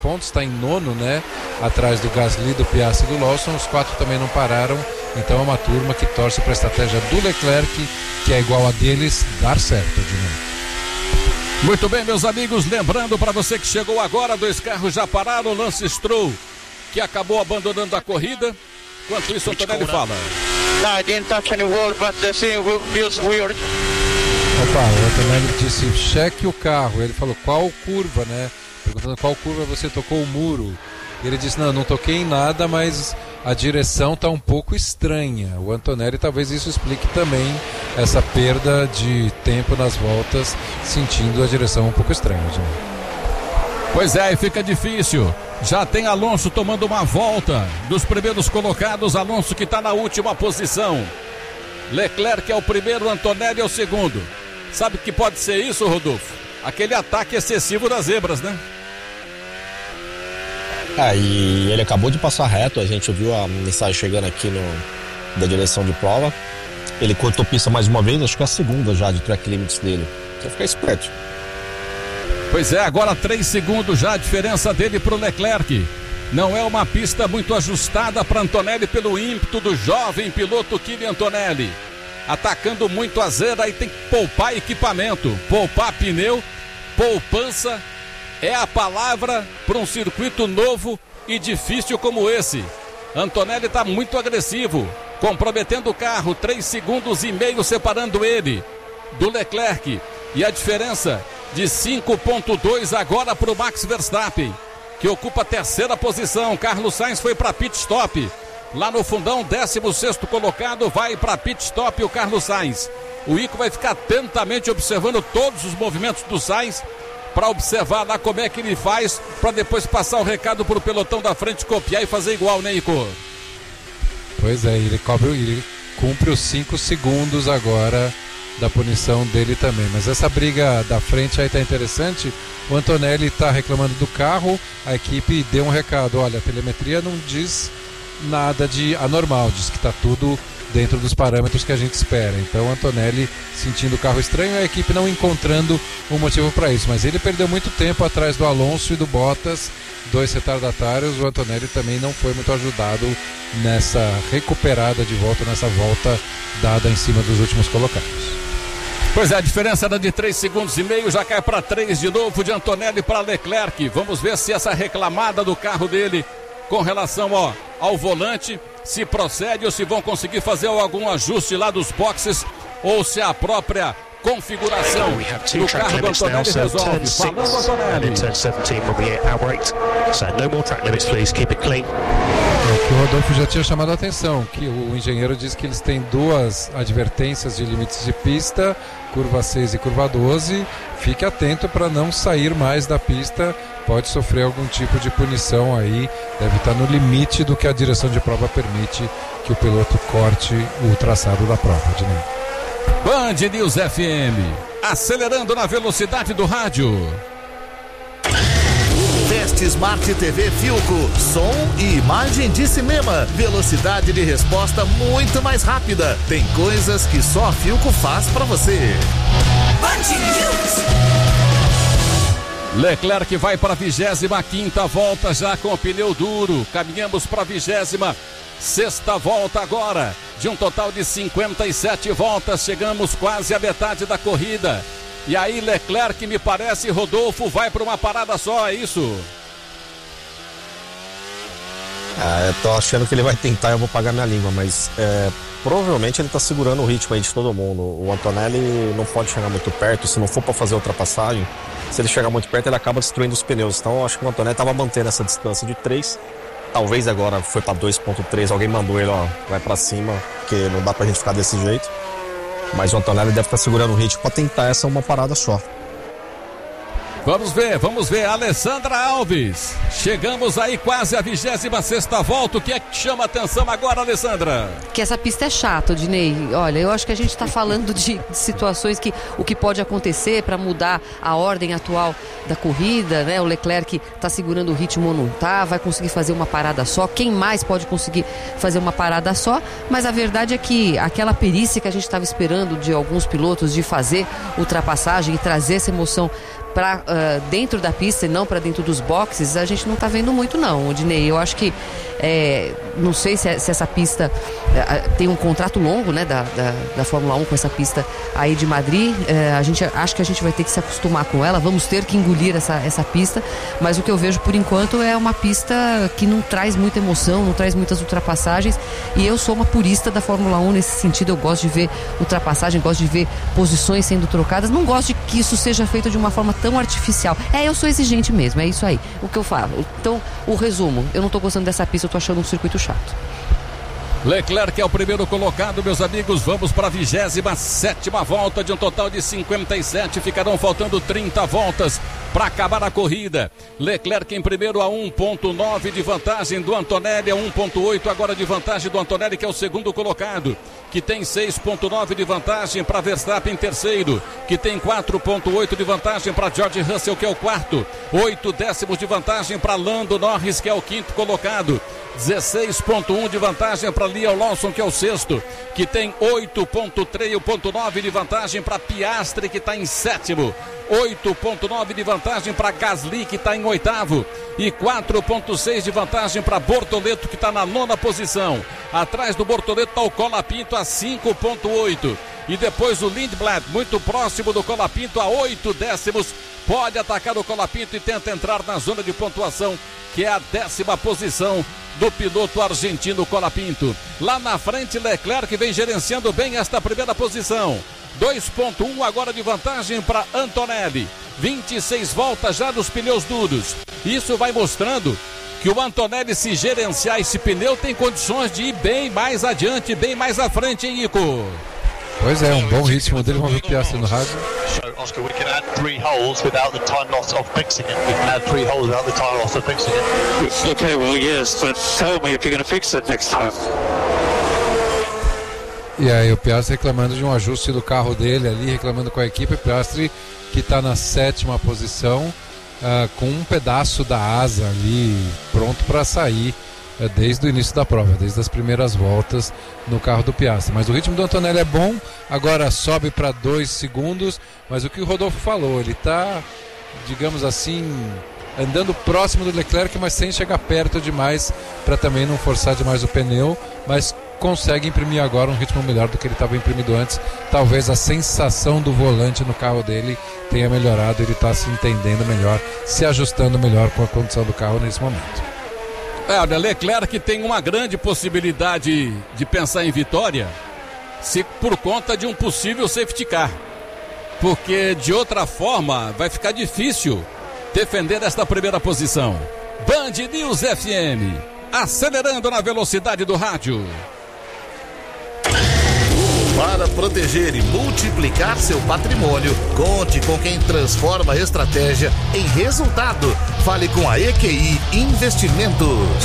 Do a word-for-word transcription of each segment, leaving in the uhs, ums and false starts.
pontos, está em nono, né? Atrás do Gasly, do Piastri e do Lawson. Os quatro também não pararam. Então é uma turma que torce para a estratégia do Leclerc, que é igual a deles, dar certo, Edmundo. Muito bem, meus amigos, lembrando para você que chegou agora, dois carros já pararam, Lance Stroll, que acabou abandonando a corrida. Enquanto isso, Antonelli fala. No, I didn't touch any wall, but the thing feels weird. Opa, o Antonelli disse, cheque o carro. Ele falou, qual curva, né? Perguntando qual curva você tocou o muro. Ele disse, não, não toquei em nada, mas a direção está um pouco estranha. O Antonelli, talvez isso explique também essa perda de tempo nas voltas, sentindo a direção um pouco estranha, gente. Pois é, e fica difícil. Já tem Alonso tomando uma volta dos primeiros colocados, Alonso que está na última posição. Leclerc é o primeiro, Antonelli é o segundo. Sabe o que pode ser isso, Rodolfo? Aquele ataque excessivo das zebras, né? Ah, e ele acabou de passar reto, a gente viu a mensagem chegando aqui no, da direção de prova. Ele cortou pista mais uma vez, acho que é a segunda já de track limits dele. Então fica esperto. Pois é, agora três segundos já a diferença dele pro Leclerc. Não é uma pista muito ajustada para Antonelli pelo ímpeto do jovem piloto Kimi Antonelli. Atacando muito a zero, aí tem que poupar equipamento, poupar pneu, poupança. É a palavra para um circuito novo e difícil como esse. Antonelli está muito agressivo, comprometendo o carro, três segundos e meio separando ele do Leclerc. E a diferença de cinco ponto dois agora para o Max Verstappen, que ocupa a terceira posição. Carlos Sainz foi para pit stop. Lá no fundão, décimo sexto colocado, vai para pit stop o Carlos Sainz. O Ico vai ficar atentamente observando todos os movimentos do Sainz, para observar lá como é que ele faz, para depois passar o recado para o pelotão da frente copiar e fazer igual, né, Ico? Pois é, ele, cobre, ele cumpre os cinco segundos agora da punição dele também. Mas essa briga da frente aí tá interessante. O Antonelli tá reclamando do carro, a equipe deu um recado, olha, a telemetria não diz nada de anormal, diz que tá tudo dentro dos parâmetros que a gente espera. Então o Antonelli sentindo o carro estranho, a equipe não encontrando um motivo para isso, mas ele perdeu muito tempo atrás do Alonso e do Bottas, dois retardatários. O Antonelli também não foi muito ajudado nessa recuperada de volta, nessa volta dada em cima dos últimos colocados. Pois é, a diferença era de três segundos e meio, já cai para três de novo de Antonelli para Leclerc. Vamos ver se essa reclamada do carro dele com relação ó, ao volante se procede ou se vão conseguir fazer algum ajuste lá dos boxes, ou se a própria configuração do carro do Antonelli resolve. Falando, Antonelli. É que o Rodolfo já tinha chamado a atenção, que o engenheiro diz que eles têm duas advertências de limites de pista, curva seis e curva doze. Fique atento para não sair mais da pista, pode sofrer algum tipo de punição aí, deve estar no limite do que a direção de prova permite que o piloto corte o traçado da prova, Ednei. Band News F M, acelerando na velocidade do rádio. Teste Smart T V Philco, som e imagem de cinema, velocidade de resposta muito mais rápida. Tem coisas que só a Philco faz pra você. Band News. Leclerc vai para a vigésima quinta volta já com o pneu duro. Caminhamos para a vigésima sexta volta agora, de um total de cinquenta e sete voltas. Chegamos quase à metade da corrida. E aí Leclerc, me parece, Rodolfo, vai para uma parada só, é isso? Ah, eu tô achando que ele vai tentar, eu vou pagar minha língua, mas é, provavelmente ele tá segurando o ritmo aí de todo mundo. O Antonelli não pode chegar muito perto, se não for para fazer ultrapassagem, se ele chegar muito perto ele acaba destruindo os pneus. Então eu acho que o Antonelli tava mantendo essa distância de três, talvez agora foi para dois ponto três, alguém mandou ele, ó, vai para cima, porque não dá pra gente ficar desse jeito. Mas o Antonelli deve estar segurando o ritmo para tentar essa uma parada só. Vamos ver, vamos ver, Alessandra Alves. Chegamos aí quase à vigésima sexta volta. O que é que chama a atenção agora, Alessandra? Que essa pista é chata, Odinei. Olha, eu acho que a gente está falando de, de situações que o que pode acontecer para mudar a ordem atual da corrida, né? O Leclerc está segurando o ritmo ou não tá, vai conseguir fazer uma parada só. Quem mais pode conseguir fazer uma parada só? Mas a verdade é que aquela perícia que a gente estava esperando de alguns pilotos de fazer ultrapassagem e trazer essa emoção para uh, dentro da pista e não para dentro dos boxes, a gente não está vendo muito não, Odinei. Eu acho que, é, não sei se, se essa pista uh, tem um contrato longo, né, da, da, da Fórmula um com essa pista aí de Madrid. Uh, a gente, acho que a gente vai ter que se acostumar com ela, vamos ter que engolir essa, essa pista, mas o que eu vejo por enquanto é uma pista que não traz muita emoção, não traz muitas ultrapassagens, e eu sou uma purista da Fórmula um nesse sentido. Eu gosto de ver ultrapassagem, gosto de ver posições sendo trocadas, não gosto de que isso seja feito de uma forma tão artificial. É, eu sou exigente mesmo, é isso aí, o que eu falo. Então, o resumo, eu não tô gostando dessa pista, eu tô achando um circuito chato. Leclerc é o primeiro colocado, meus amigos. Vamos para a vigésima sétima volta de um total de cinquenta e sete. Ficarão faltando trinta voltas para acabar a corrida. Leclerc em primeiro a um ponto nove de vantagem do Antonelli, a um ponto oito agora de vantagem do Antonelli, que é o segundo colocado, que tem seis ponto nove de vantagem para Verstappen em terceiro, que tem quatro ponto oito de vantagem para George Russell, que é o quarto, oito décimos de vantagem para Lando Norris, que é o quinto colocado, dezesseis ponto um de vantagem para Liam Lawson, que é o sexto, que tem oito ponto três, oito ponto nove de vantagem para Piastri, que está em sétimo, oito ponto nove de vantagem para Gasly, que está em oitavo, e quatro ponto seis de vantagem para Bortoleto, que está na nona posição. Atrás do Bortoleto está o Colapinto a cinco ponto oito. E depois o Lindblad, muito próximo do Colapinto, a oito décimos. Pode atacar o Colapinto e tenta entrar na zona de pontuação, que é a décima posição do piloto argentino Colapinto. Lá na frente, Leclerc vem gerenciando bem esta primeira posição. dois ponto um agora de vantagem para Antonelli. vinte e seis voltas já nos pneus duros. Isso vai mostrando que o Antonelli, se gerenciar esse pneu, tem condições de ir bem mais adiante, bem mais à frente, hein, Ico? Pois é, um bom ritmo dele. Vamos ver o Piastri no rádio. Oscar, we can add three holes without the time loss of fixing it. We can add three holes without the time loss of fixing it. Okay, well, yes, but tell me if you're going to fix it next time. E aí o Piastri reclamando de um ajuste do carro dele ali, reclamando com a equipe. Piastri que está na sétima posição, uh, com um pedaço da asa ali pronto para sair uh, desde o início da prova, desde as primeiras voltas no carro do Piastri. Mas o ritmo do Antonelli é bom, agora sobe para dois segundos, mas o que o Rodolfo falou, ele está, digamos assim, andando próximo do Leclerc, mas sem chegar perto demais para também não forçar demais o pneu, mas consegue imprimir agora um ritmo melhor do que ele estava imprimindo antes. Talvez a sensação do volante no carro dele tenha melhorado, ele está se entendendo melhor, se ajustando melhor com a condição do carro nesse momento. É, olha, Leclerc tem uma grande possibilidade de pensar em vitória, se por conta de um possível safety car, porque de outra forma vai ficar difícil defender esta primeira posição. Band News F M, acelerando na velocidade do rádio. Para proteger e multiplicar seu patrimônio, conte com quem transforma a estratégia em resultado. Fale com a E Q I Investimentos.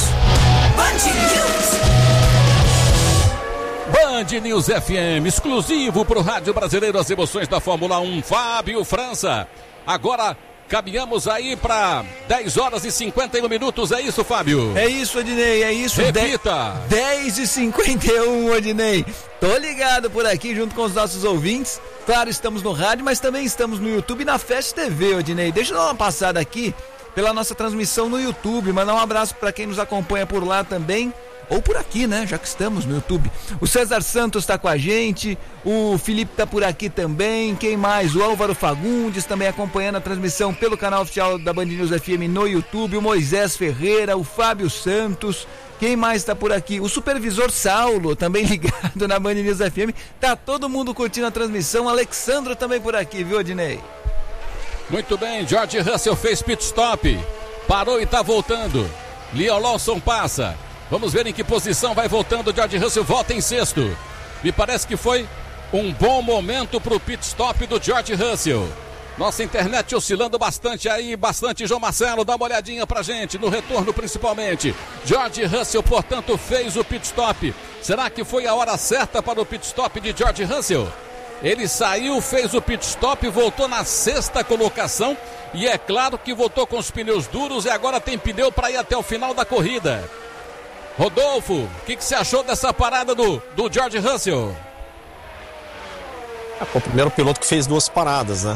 Band News F M, exclusivo para o rádio brasileiro, as emoções da Fórmula um. Fábio França. Agora caminhamos aí para dez horas e cinquenta e um minutos, é isso, Fábio? É isso, Odinei, é isso. Repita. dez e cinquenta e um, Odinei. Tô ligado por aqui junto com os nossos ouvintes. Claro, estamos no rádio, mas também estamos no YouTube e na Fast T V, Odinei. Deixa eu dar uma passada aqui pela nossa transmissão no YouTube. Mandar um abraço para quem nos acompanha por lá também. Ou por aqui, né? Já que estamos no YouTube. O César Santos está com a gente, o Felipe está por aqui também, quem mais? O Álvaro Fagundes também acompanhando a transmissão pelo canal oficial da Band News F M no YouTube, o Moisés Ferreira, o Fábio Santos, quem mais está por aqui? O Supervisor Saulo, também ligado na Band News F M, tá todo mundo curtindo a transmissão, o Alexandro também por aqui, viu, Odinei? Muito bem, George Russell fez pit stop, parou e está voltando, Liam Lawson passa. Vamos ver em que posição vai voltando. George Russell volta em sexto. Me parece que foi um bom momento para o pit stop do George Russell. Nossa internet oscilando bastante aí, bastante. João Marcelo, dá uma olhadinha pra gente, no retorno principalmente. George Russell, portanto, fez o pit stop. Será que foi a hora certa para o pit stop de George Russell? Ele saiu, fez o pit stop, voltou na sexta colocação. E é claro que voltou com os pneus duros e agora tem pneu para ir até o final da corrida. Rodolfo, o que, que você achou dessa parada do, do George Russell? É, foi o primeiro piloto que fez duas paradas, né?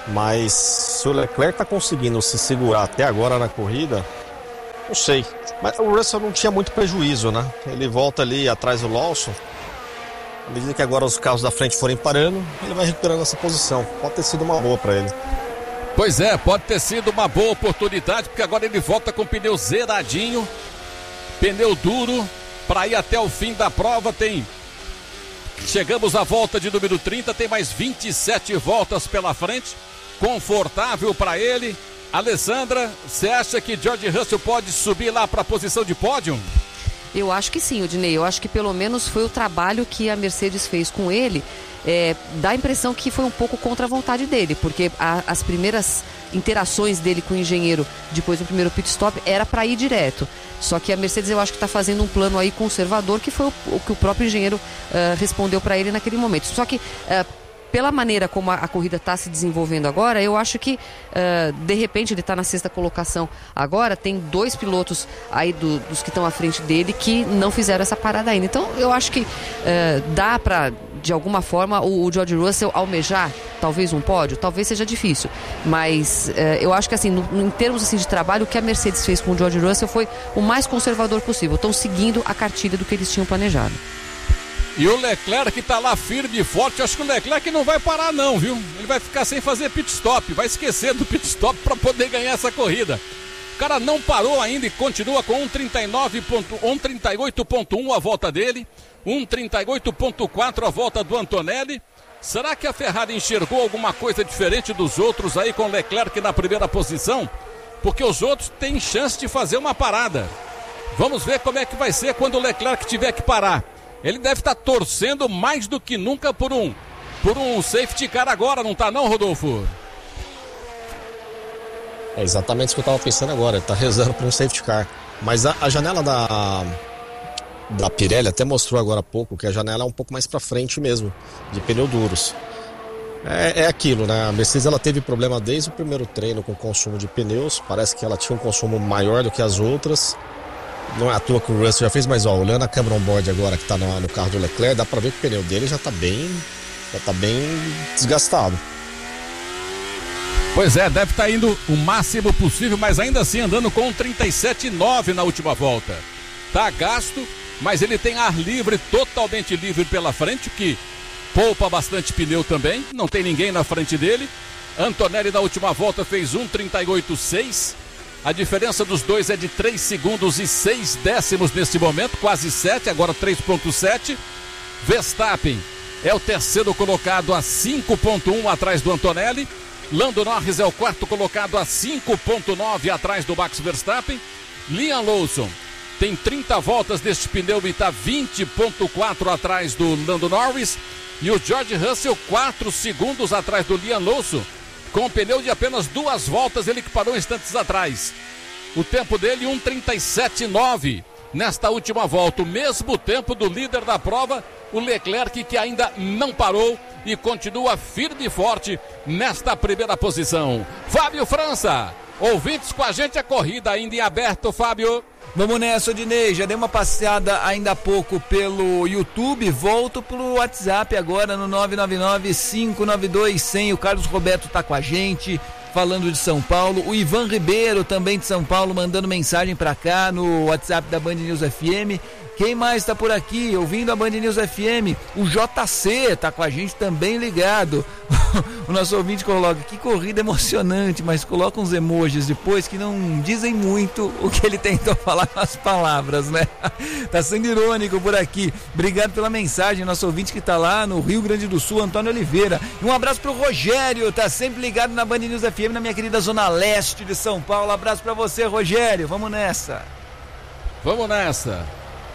Mas se o Leclerc tá conseguindo se segurar até agora na corrida, não sei. Mas o Russell não tinha muito prejuízo, né? Ele volta ali atrás do Lawson. À medida que agora os carros da frente forem parando, ele vai recuperando essa posição. Pode ter sido uma boa para ele. Pois é, pode ter sido uma boa oportunidade, porque agora ele volta com o pneu zeradinho, pneu duro, para ir até o fim da prova. Tem Chegamos à volta de número trinta, tem mais vinte e sete voltas pela frente, confortável para ele. Alessandra, você acha que George Russell pode subir lá para a posição de pódio? Eu acho que sim, Odinei. Eu acho que pelo menos foi o trabalho que a Mercedes fez com ele. É, dá a impressão que foi um pouco contra a vontade dele, porque a, as primeiras interações dele com o engenheiro depois do primeiro pit stop era para ir direto. Só que a Mercedes, eu acho que está fazendo um plano aí conservador, que foi o, o que o próprio engenheiro uh, respondeu para ele naquele momento. Só que uh, pela maneira como a, a corrida está se desenvolvendo agora, eu acho que uh, de repente ele está na sexta colocação agora, tem dois pilotos aí do, dos que estão à frente dele que não fizeram essa parada ainda. Então eu acho que uh, dá para, de alguma forma, o, o George Russell almejar talvez um pódio, talvez seja difícil, mas uh, eu acho que assim, no, no, em termos assim, de trabalho, o que a Mercedes fez com o George Russell foi o mais conservador possível. Estão seguindo a cartilha do que eles tinham planejado. E o Leclerc tá lá firme e forte. Acho que o Leclerc não vai parar não, viu? Ele vai ficar sem fazer pit stop, vai esquecer do pit stop para poder ganhar essa corrida. O cara não parou ainda e continua com um trinta e nove ponto um, um trinta e oito ponto um a volta dele, um trinta e oito ponto quatro a volta do Antonelli. Será que a Ferrari enxergou alguma coisa diferente dos outros aí com o Leclerc na primeira posição? Porque os outros têm chance de fazer uma parada. Vamos ver como é que vai ser quando o Leclerc tiver que parar. Ele deve estar torcendo mais do que nunca por um, por um safety car agora, não tá não, Rodolfo? É exatamente isso que eu estava pensando agora, ele tá rezando por um safety car. Mas a, a janela da, da Pirelli até mostrou agora há pouco que a janela é um pouco mais para frente mesmo, de pneu duros. É, é aquilo, né? A Mercedes ela teve problema desde o primeiro treino com o consumo de pneus, parece que ela tinha um consumo maior do que as outras. Não é à toa que o Russell já fez, mas ó, olhando a câmera on-board agora que tá no, no carro do Leclerc, dá pra ver que o pneu dele já tá bem, já tá bem desgastado. Pois é, deve estar tá indo o máximo possível, mas ainda assim andando com um trinta e sete ponto nove na última volta. Tá gasto, mas ele tem ar livre, totalmente livre pela frente, que poupa bastante pneu também, não tem ninguém na frente dele. Antonelli na última volta fez um trinta e oito ponto seis. A diferença dos dois é de três segundos e seis décimos neste momento, quase sete, agora três ponto sete. Verstappen é o terceiro colocado a cinco ponto um atrás do Antonelli. Lando Norris é o quarto colocado a cinco ponto nove atrás do Max Verstappen. Liam Lawson tem trinta voltas deste pneu e está vinte ponto quatro atrás do Lando Norris. E o George Russell quatro segundos atrás do Liam Lawson, com um pneu de apenas duas voltas, ele que parou instantes atrás. O tempo dele, um trinta e sete ponto nove. Nesta última volta, o mesmo tempo do líder da prova, o Leclerc, que ainda não parou e continua firme e forte nesta primeira posição. Fábio França, ouvintes com a gente, a corrida ainda em aberto, Fábio. Vamos nessa, Odinei. Já dei uma passeada ainda há pouco pelo YouTube. Volto pro WhatsApp agora no nove nove nove, cinco nove dois, cem. O Carlos Roberto tá com a gente, falando de São Paulo. O Ivan Ribeiro, também de São Paulo, mandando mensagem pra cá no WhatsApp da Band News F M. Quem mais tá por aqui, ouvindo a Band News F M? O J C tá com a gente também ligado. O nosso ouvinte coloca, que corrida emocionante, mas coloca uns emojis depois que não dizem muito o que ele tentou falar com as palavras, né? Tá sendo irônico por aqui. Obrigado pela mensagem, nosso ouvinte que tá lá no Rio Grande do Sul, Antônio Oliveira. E um abraço pro Rogério, tá sempre ligado na Band News F M, na minha querida Zona Leste de São Paulo. Abraço pra você, Rogério. Vamos nessa. Vamos nessa.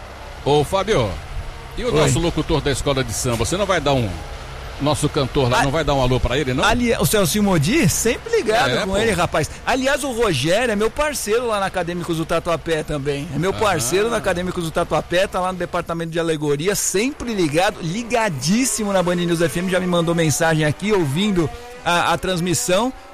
Ô, Fábio, e o Oi. nosso locutor da escola de samba, você não vai dar um... Nosso cantor lá, a... não vai dar um alô pra ele, não? Ali... O Celso Modi, sempre ligado é, com pô. ele, rapaz. Aliás, o Rogério é meu parceiro lá na Acadêmicos do Tatuapé também. É meu parceiro ah. na Acadêmicos do Tatuapé, tá lá no departamento de alegoria, sempre ligado, ligadíssimo na Band News F M, já me mandou mensagem aqui, ouvindo a, a transmissão.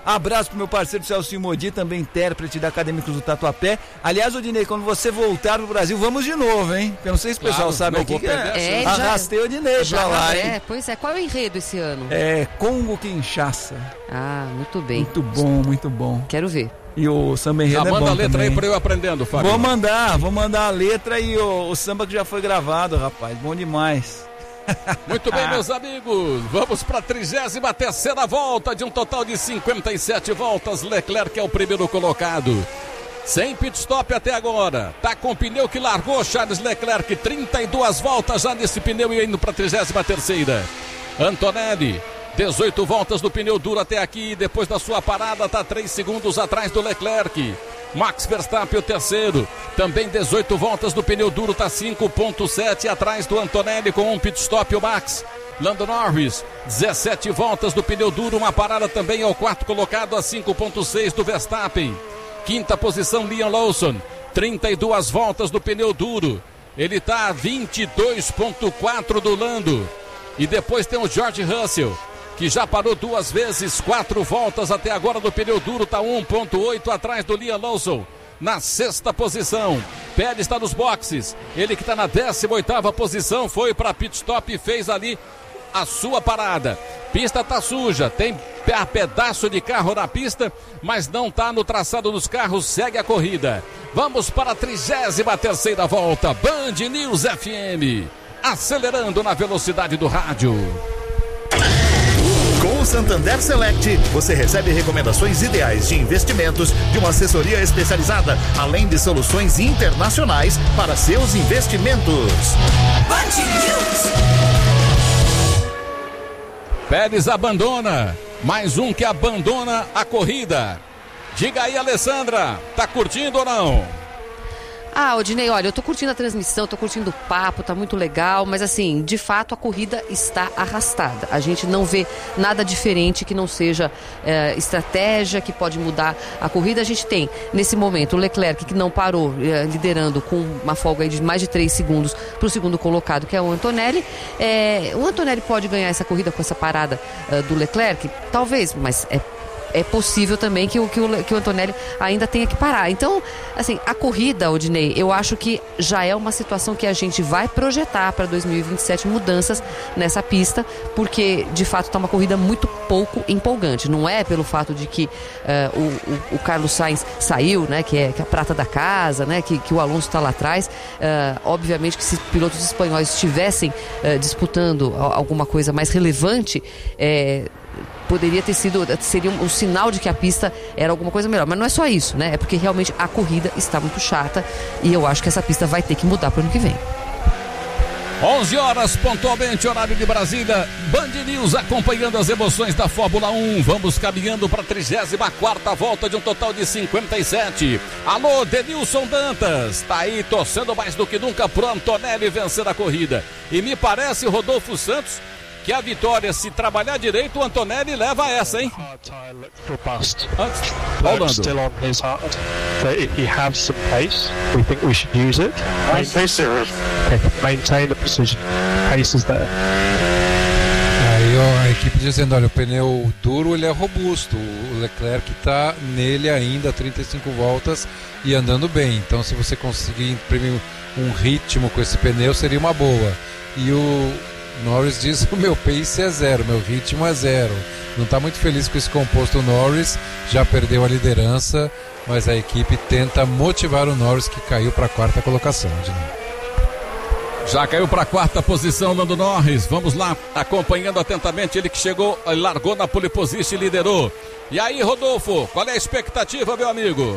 Abraço pro meu parceiro Celso Modi, também intérprete da Acadêmicos do Tatuapé. Aliás, Odinei, quando você voltar pro Brasil, vamos de novo, hein? Eu não sei se o Claro, pessoal sabe aqui que é, é, arrastei o Odinei pra lá, hein? É, pois é. Qual é o enredo esse ano? É Congo Kinshasa. Ah, muito bem. Muito bom, muito bom. Quero ver. E o samba enredo já é bom manda a letra também. aí pra eu aprendendo, Fábio. Vou mandar, vou mandar a letra e o, o samba que já foi gravado, rapaz. Bom demais. Muito bem, meus amigos, vamos para a trigésima terceira volta de um total de cinquenta e sete voltas. Leclerc é o primeiro colocado, sem pit stop até agora, tá com o pneu que largou Charles Leclerc, trinta e duas voltas já nesse pneu e indo para a trigésima terceira. Antonelli, dezoito voltas do pneu duro até aqui, depois da sua parada tá três segundos atrás do Leclerc. Max Verstappen o terceiro, também dezoito voltas do pneu duro, tá cinco ponto sete atrás do Antonelli com um pit stop o Max. Lando Norris, dezessete voltas do pneu duro, uma parada também ao quarto colocado a cinco ponto seis do Verstappen. Quinta posição Liam Lawson, trinta e duas voltas do pneu duro, ele tá a vinte e dois ponto quatro do Lando. E depois tem o George Russell, que já parou duas vezes, quatro voltas até agora do pneu duro, está um ponto oito atrás do Liam Lawson. Na sexta posição, Pérez está nos boxes, ele que está na décima oitava posição, foi para pit stop e fez ali a sua parada. Pista está suja, tem pedaço de carro na pista, mas não está no traçado dos carros, segue a corrida. Vamos para a trigésima terceira volta, Band News F M, acelerando na velocidade do rádio. Com o Santander Select, você recebe recomendações ideais de investimentos de uma assessoria especializada, além de soluções internacionais para seus investimentos. Pérez abandona, mais um que abandona a corrida. Diga aí, Alessandra, tá curtindo ou não? Ah, Odinei, olha, eu tô curtindo a transmissão, tô curtindo o papo, tá muito legal, mas assim, de fato a corrida está arrastada. A gente não vê nada diferente que não seja é, estratégia, que pode mudar a corrida. A gente tem, nesse momento, o Leclerc, que não parou, é, liderando com uma folga aí de mais de três segundos pro segundo colocado, que é o Antonelli. É, o Antonelli pode ganhar essa corrida com essa parada é, do Leclerc? Talvez, mas é É possível também que o, que, o, que o Antonelli ainda tenha que parar. Então, assim, a corrida, Odinei, eu acho que já é uma situação que a gente vai projetar para dois mil e vinte e sete mudanças nessa pista, porque de fato está uma corrida muito pouco empolgante. Não é pelo fato de que uh, o, o, o Carlos Sainz saiu, né, que é, que é a prata da casa, né, que, que o Alonso está lá atrás. Uh, obviamente que se pilotos espanhóis estivessem uh, disputando alguma coisa mais relevante, é, poderia ter sido, seria um, um sinal de que a pista era alguma coisa melhor, mas não é só isso, né? É porque realmente a corrida está muito chata e eu acho que essa pista vai ter que mudar para o ano que vem. onze horas, pontualmente, horário de Brasília. Band News acompanhando as emoções da Fórmula um. Vamos caminhando para a trigésima quarta volta de um total de cinquenta e sete. Alô, Denilson Dantas. Tá aí torcendo mais do que nunca pro Antonelli vencer a corrida. E me parece, Rodolfo Santos, que a vitória, se trabalhar direito, o Antonelli leva essa, hein? Robust. Rolando. Still on his hard. So he has some pace. We think we should use it. Maintain the precision. Pace is there. Aí ó, a equipe dizendo, olha, o pneu duro ele é robusto. O Leclerc está nele ainda trinta e cinco voltas e andando bem. Então se você conseguir imprimir um ritmo com esse pneu, seria uma boa. E o Norris diz, o meu pace é zero, meu ritmo é zero. Não está muito feliz com esse composto. O Norris já perdeu a liderança, mas a equipe tenta motivar o Norris, que caiu para a quarta colocação. Já caiu para a quarta posição, Lando Norris. Vamos lá, acompanhando atentamente. Ele que chegou, largou na pole position e liderou. E aí, Rodolfo, qual é a expectativa, meu amigo?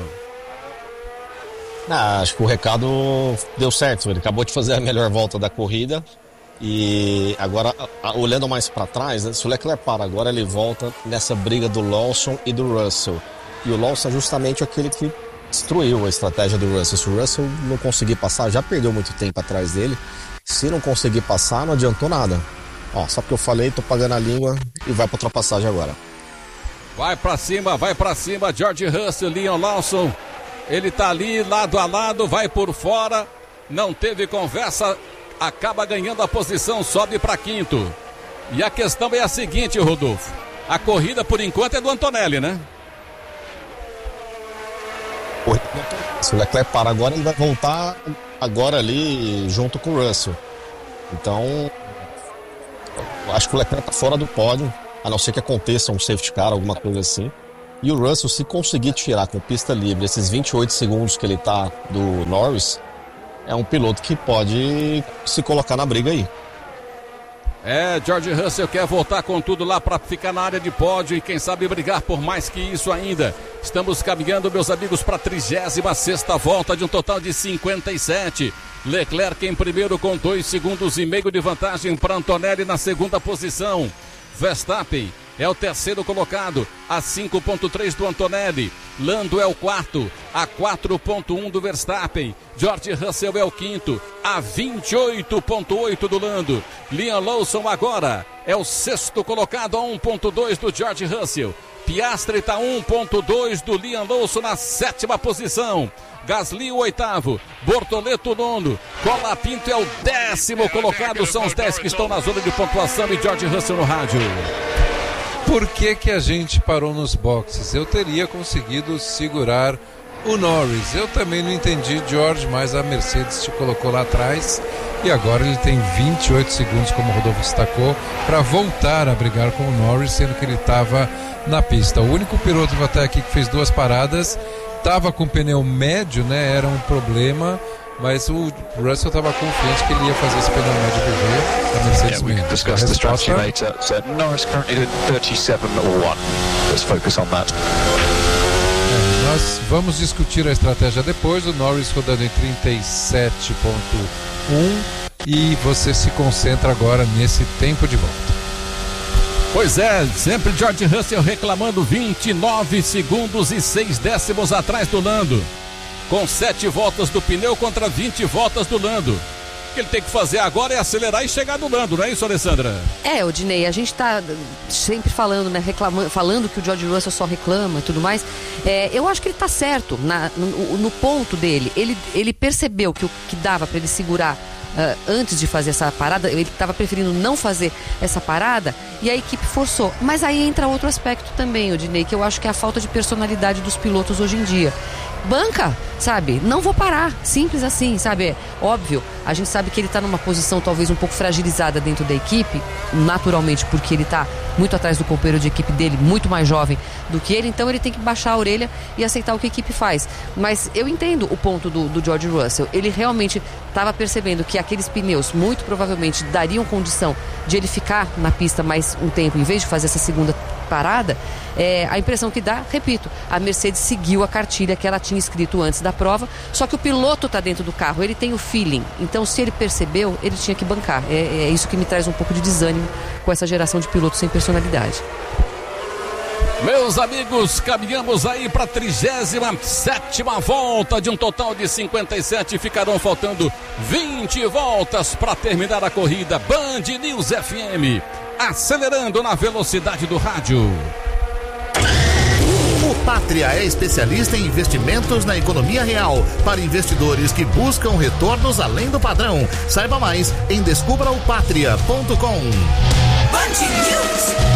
Ah, acho que o recado deu certo. Ele acabou de fazer a melhor volta da corrida. E agora, olhando mais para trás, né, se o Leclerc para agora, ele volta nessa briga do Lawson e do Russell. E o Lawson é justamente aquele que destruiu a estratégia do Russell. Se o Russell não conseguir passar, já perdeu muito tempo atrás dele. Se não conseguir passar, não adiantou nada. Ó, só porque eu falei, tô pagando a língua e vai pra ultrapassagem agora. Vai pra cima, vai pra cima, George Russell, Liam Lawson. Ele tá ali, lado a lado, vai por fora. Não teve conversa. Acaba ganhando a posição, sobe para quinto. E a questão é a seguinte, Rodolfo. A corrida, por enquanto, é do Antonelli, né? Se o Leclerc para agora, ele vai voltar agora ali junto com o Russell. Então, eu acho que o Leclerc tá fora do pódio, a não ser que aconteça um safety car, alguma coisa assim. E o Russell, se conseguir tirar com pista livre esses vinte e oito segundos que ele tá do Norris, é um piloto que pode se colocar na briga aí. É, George Russell quer voltar com tudo lá para ficar na área de pódio e quem sabe brigar por mais que isso ainda. Estamos caminhando, meus amigos, para a trigésima sexta volta de um total de cinquenta e sete. Leclerc em primeiro com dois segundos e meio de vantagem para Antonelli na segunda posição. Verstappen é o terceiro colocado, a cinco ponto três do Antonelli. Lando é o quarto, a quatro ponto um do Verstappen. George Russell é o quinto, a vinte e oito ponto oito do Lando. Liam Lawson agora é o sexto colocado, a um ponto dois do George Russell. Piastri está um ponto dois do Liam Lawson na sétima posição. Gasly o oitavo, Bortoleto o nono, Colapinto é o décimo colocado. São os dez que estão na zona de pontuação e George Russell no rádio. Por que que a gente parou nos boxes? Eu teria conseguido segurar o Norris. Eu também não entendi, George, mas a Mercedes te colocou lá atrás e agora ele tem vinte e oito segundos, como o Rodolfo destacou, para voltar a brigar com o Norris, sendo que ele estava na pista. O único piloto até aqui que fez duas paradas estava com pneu médio, né? Era um problema, mas o Russell estava confiante que ele ia fazer esse pneu médio viver. A Mercedes yeah, we discussed the strategy later. So Norris currently doing thirty-seven point one. Let's focus on that. É, nós vamos discutir a estratégia depois. O Norris rodando em trinta e sete ponto um e você se concentra agora nesse tempo de volta. Pois é, sempre George Russell reclamando, vinte e nove segundos e seis décimos atrás do Lando. Com sete voltas do pneu contra vinte voltas do Lando. O que ele tem que fazer agora é acelerar e chegar no Lando, não é isso, Alessandra? É, Odinei, a gente tá sempre falando, né, reclamando, falando que o George Russell só reclama e tudo mais. É, eu acho que ele tá certo na, no, no ponto dele. Ele, ele percebeu que o que dava para ele segurar Uh, antes de fazer essa parada, ele estava preferindo não fazer essa parada e a equipe forçou. Mas aí entra outro aspecto também, Odinei, que eu acho que é a falta de personalidade dos pilotos hoje em dia. Banca, sabe? Não vou parar, simples assim, sabe? É óbvio, a gente sabe que ele está numa posição talvez um pouco fragilizada dentro da equipe, naturalmente porque ele está muito atrás do companheiro de equipe dele, muito mais jovem do que ele, então ele tem que baixar a orelha e aceitar o que a equipe faz. Mas eu entendo o ponto do, do George Russell, ele realmente estava percebendo que aqueles pneus muito provavelmente dariam condição de ele ficar na pista mais um tempo, em vez de fazer essa segunda parada. É, a impressão que dá, repito, a Mercedes seguiu a cartilha que ela tinha escrito antes da prova, só que o piloto está dentro do carro, ele tem o feeling, então se ele percebeu, ele tinha que bancar. É, é isso que me traz um pouco de desânimo com essa geração de pilotos sem personalidade. Meus amigos, caminhamos aí para a trigésima sétima volta de um total de cinquenta e sete. Ficarão faltando vinte voltas para terminar a corrida. Band News F M, acelerando na velocidade do rádio. O Pátria é especialista em investimentos na economia real para investidores que buscam retornos além do padrão. Saiba mais em descubra o pátria ponto com. Band News.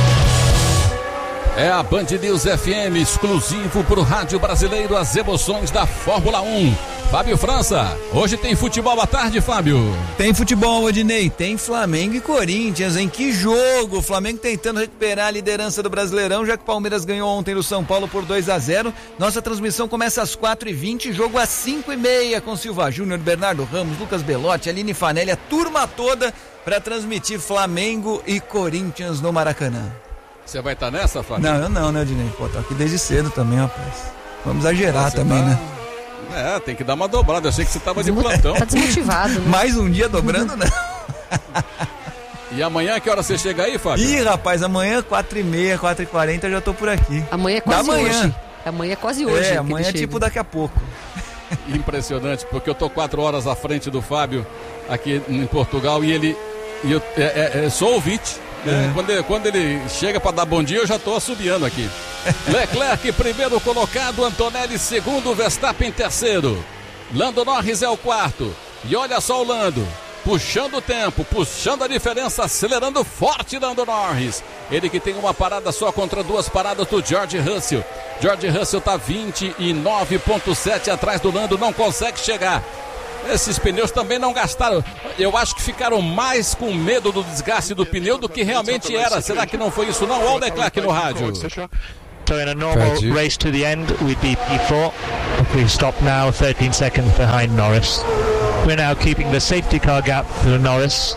É a Band News F M, exclusivo para o rádio brasileiro, as emoções da Fórmula um. Fábio França, hoje tem futebol à tarde, Fábio? Tem futebol, Odinei, tem Flamengo e Corinthians, em que jogo? O Flamengo tentando recuperar a liderança do Brasileirão, já que o Palmeiras ganhou ontem no São Paulo por dois a zero. Nossa transmissão começa às quatro e vinte, jogo às cinco e meia, com Silva Júnior, Bernardo Ramos, Lucas Belotti, Aline Fanelli, a turma toda para transmitir Flamengo e Corinthians no Maracanã. Você vai estar tá nessa, Fábio? Não, eu não, né, Odinei? Pô, tô aqui desde cedo também, rapaz. Vamos exagerar você também, tá... né? É, tem que dar uma dobrada. Eu achei que você tava de plantão. Tá desmotivado, né? Mais um dia dobrando, não. E amanhã, que hora você chega aí, Fábio? Ih, rapaz, amanhã, quatro e meia, quatro e quarenta, eu já tô por aqui. Amanhã é quase da hoje. Manhã. Amanhã é quase hoje. É, amanhã é tipo daqui a pouco. Impressionante, porque eu tô quatro horas à frente do Fábio aqui em Portugal e ele... E eu é, é, é, sou ouvinte. É. Quando, ele, quando ele chega para dar bom dia, eu já estou assobiando aqui. Leclerc, primeiro colocado, Antonelli, segundo, Verstappen, terceiro. Lando Norris é o quarto. E olha só o Lando, puxando o tempo, puxando a diferença, acelerando forte Lando Norris. Ele que tem uma parada só contra duas paradas do George Russell. George Russell está vinte e nove vírgula sete atrás do Lando, não consegue chegar. Esses pneus também não gastaram. Eu acho que ficaram mais com medo do desgaste do pneu do que realmente era. Será que não foi isso não? Olha o Leclerc no rádio. So in a normal race to the end, we'd be P four. We've stopped now thirteen seconds behind Norris. We're now keeping the safety car gap to Norris.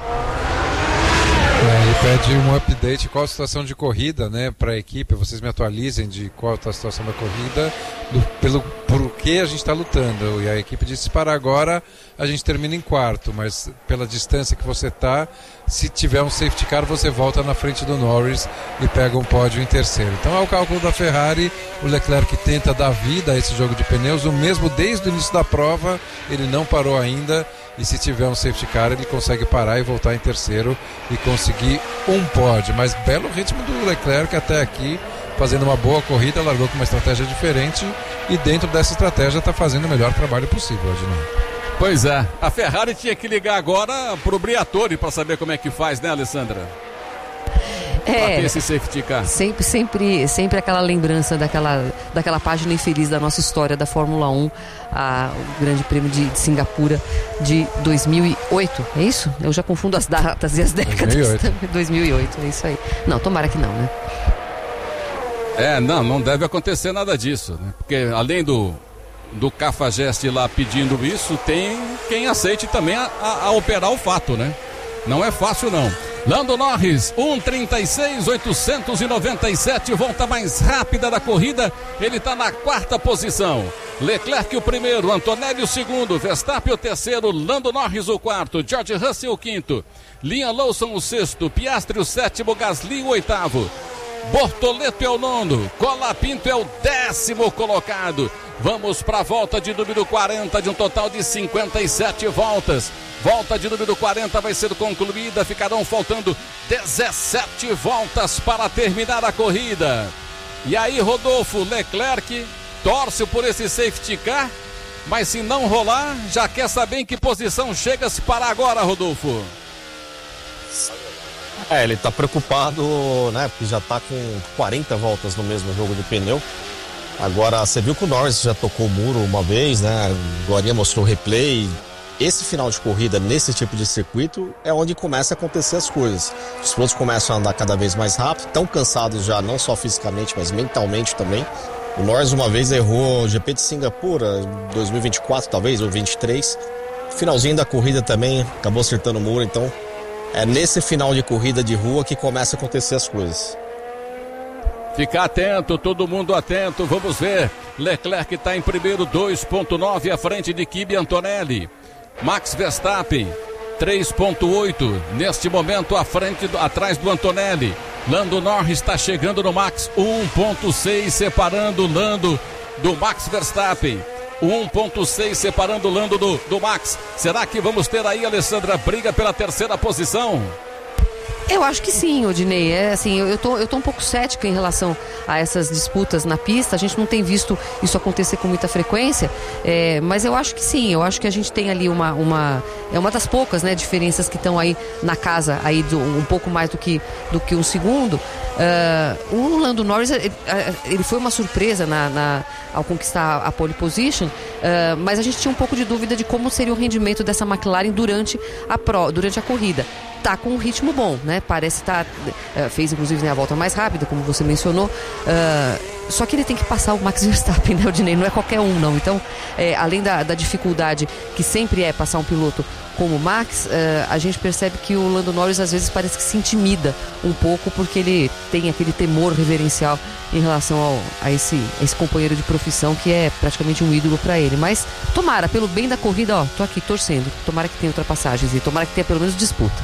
É, ele pede um update qual a situação de corrida, né, para a equipe. Vocês me atualizem de qual está a situação da corrida, do, pelo por que a gente está lutando. E a equipe disse: para agora a gente termina em quarto, mas pela distância que você está, se tiver um safety car, você volta na frente do Norris e pega um pódio em terceiro. Então é o cálculo da Ferrari. O Leclerc tenta dar vida a esse jogo de pneus, o mesmo desde o início da prova. Ele não parou ainda, e se tiver um safety car ele consegue parar e voltar em terceiro e conseguir um pódio. Mas belo ritmo do Leclerc até aqui, fazendo uma boa corrida, largou com uma estratégia diferente e dentro dessa estratégia está fazendo o melhor trabalho possível, Adinei. Pois é, a Ferrari tinha que ligar agora pro Briatore para saber como é que faz, né, Alessandra? É, esse safety car. Sempre, sempre, sempre aquela lembrança daquela, daquela página infeliz da nossa história da Fórmula um, a, o Grande Prêmio de, de Singapura de dois mil e oito, é isso? Eu já confundo as datas e as décadas. dois mil e oito. dois mil e oito, é isso aí. Não, tomara que não, né? É, não, não deve acontecer nada disso, né? Porque além do, do Cafajeste lá pedindo isso, tem quem aceite também a, a, a operar o fato, né? Não é fácil não. Lando Norris, um trinta e seis, oitocentos e noventa e sete, volta mais rápida da corrida, ele está na quarta posição. Leclerc o primeiro, Antonelli o segundo, Verstappen o terceiro, Lando Norris o quarto, George Russell o quinto, Liam Lawson o sexto, Piastri o sétimo, Gasly o oitavo, Bortoleto é o nono, Colapinto é o décimo colocado. Vamos para a volta de número quarenta, de um total de cinquenta e sete voltas. Volta de número quarenta vai ser concluída, ficarão faltando dezessete voltas para terminar a corrida. E aí, Rodolfo, Leclerc torce por esse safety car, mas se não rolar, já quer saber em que posição chega se parar agora, Rodolfo. É, ele tá preocupado, né, porque já tá com quarenta voltas no mesmo jogo de pneu. Agora, você viu que o Norris já tocou o muro uma vez, né? O Glorinha mostrou o replay. Esse final de corrida, nesse tipo de circuito, é onde começa a acontecer as coisas. Os pilotos começam a andar cada vez mais rápido, estão cansados já, não só fisicamente, mas mentalmente também. O Norris uma vez errou o G P de Singapura, dois mil e vinte e quatro talvez, ou vinte e três. Finalzinho da corrida também, acabou acertando o muro. Então, é nesse final de corrida de rua que começa a acontecer as coisas. Ficar atento, todo mundo atento, vamos ver. Leclerc está em primeiro, dois ponto nove à frente de Kimi Antonelli. Max Verstappen, três ponto oito, neste momento à frente, atrás do Antonelli. Lando Norris está chegando no Max, um ponto seis separando o Lando do Max Verstappen. um ponto seis separando o Lando do, do Max. Será que vamos ter aí, Alessandra, briga pela terceira posição? Eu acho que sim, Odinei. É, assim, eu, eu, tô, eu tô um pouco cética em relação a essas disputas na pista. A gente não tem visto isso acontecer com muita frequência, é, mas eu acho que sim. Eu acho que a gente tem ali uma... uma é uma das poucas, né, diferenças que estão aí na casa, aí do, um pouco mais do que, do que um segundo. Uh, o Lando Norris, ele, ele foi uma surpresa na, na, ao conquistar a pole position, uh, mas a gente tinha um pouco de dúvida de como seria o rendimento dessa McLaren durante a, pro, durante a corrida. Tá com um ritmo bom, né? Parece estar... Tá, uh, fez inclusive, né, a volta mais rápida, como você mencionou. Uh, só que ele tem que passar o Max Verstappen, né, Odinei? Não é qualquer um, não. Então, é, além da, da dificuldade que sempre é passar um piloto como o Max, uh, a gente percebe que o Lando Norris às vezes parece que se intimida um pouco, porque ele tem aquele temor reverencial em relação ao, a, esse, a esse companheiro de profissão que é praticamente um ídolo para ele. Mas tomara, pelo bem da corrida, ó, tô aqui torcendo. Tomara que tenha ultrapassagens e tomara que tenha pelo menos disputa.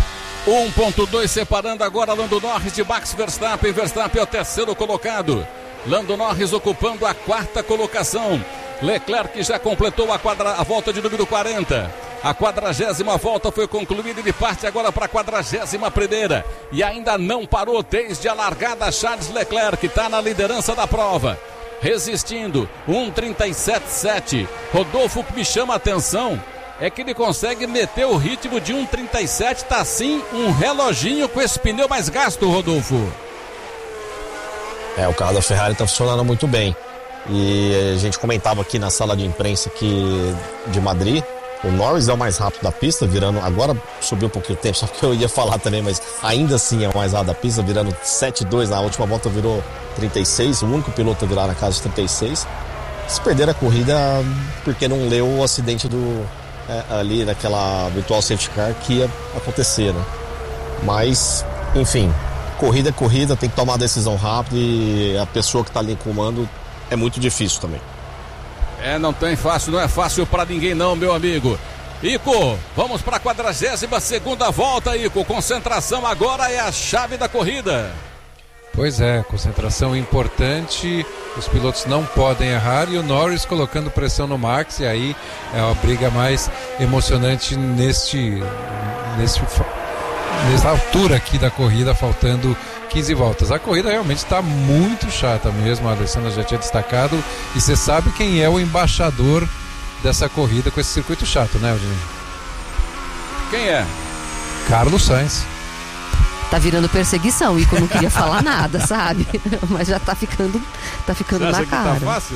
um ponto dois separando agora Lando Norris de Max Verstappen. Verstappen é o terceiro colocado. Lando Norris ocupando a quarta colocação. Leclerc já completou a, quadra, a volta de número quarenta. A quadragésima volta foi concluída e ele parte agora para a quadragésima primeira. E ainda não parou desde a largada. Charles Leclerc está na liderança da prova, resistindo. um trinta e sete sete. Rodolfo, que me chama a atenção é que ele consegue meter o ritmo de um trinta e sete. Tá sim um reloginho com esse pneu mais gasto, Rodolfo. É, o carro da Ferrari está funcionando muito bem. E a gente comentava aqui na sala de imprensa aqui de Madrid, o Norris é o mais rápido da pista, virando, agora subiu um pouquinho o tempo, só que eu ia falar também, mas ainda assim é o mais rápido da pista, virando sete dois, na última volta virou trinta e seis, o único piloto a virar na casa de trinta e seis. Se perder a corrida porque não leu o acidente do, é, ali naquela virtual safety car que ia acontecer, né? Mas, enfim, corrida é corrida, tem que tomar uma decisão rápida e a pessoa que está ali em comando é muito difícil também. É, não tem fácil, não é fácil para ninguém não, meu amigo. Ico, vamos para a quadragésima segunda volta, Ico. Concentração agora é a chave da corrida. Pois é, concentração importante, os pilotos não podem errar e o Norris colocando pressão no Max, e aí é a briga mais emocionante neste, neste, nessa altura aqui da corrida, faltando quinze voltas. A corrida realmente está muito chata mesmo, a Alessandra já tinha destacado, e você sabe quem é o embaixador dessa corrida com esse circuito chato, né, Eugênio? Quem é? Carlos Sainz. Tá virando perseguição, Ico não queria falar nada, sabe? Mas já tá ficando, tá ficando Você na acha cara. Que tá fácil?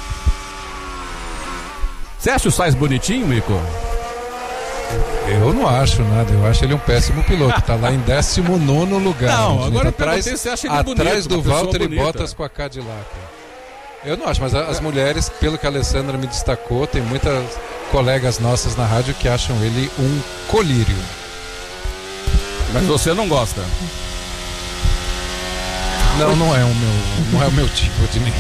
Você acha o Sainz bonitinho, Ico? Eu não acho nada, eu acho ele um péssimo piloto, tá lá em décimo nono lugar. Não, agora atrás, você acha ele atrás bonito, do Valtteri bonita. Bottas com a Cadillac. Eu não acho, mas as mulheres, pelo que a Alessandra me destacou, tem muitas colegas nossas na rádio que acham ele um colírio. Mas você não gosta? Não, não é o meu, não é o meu tipo, Odinei.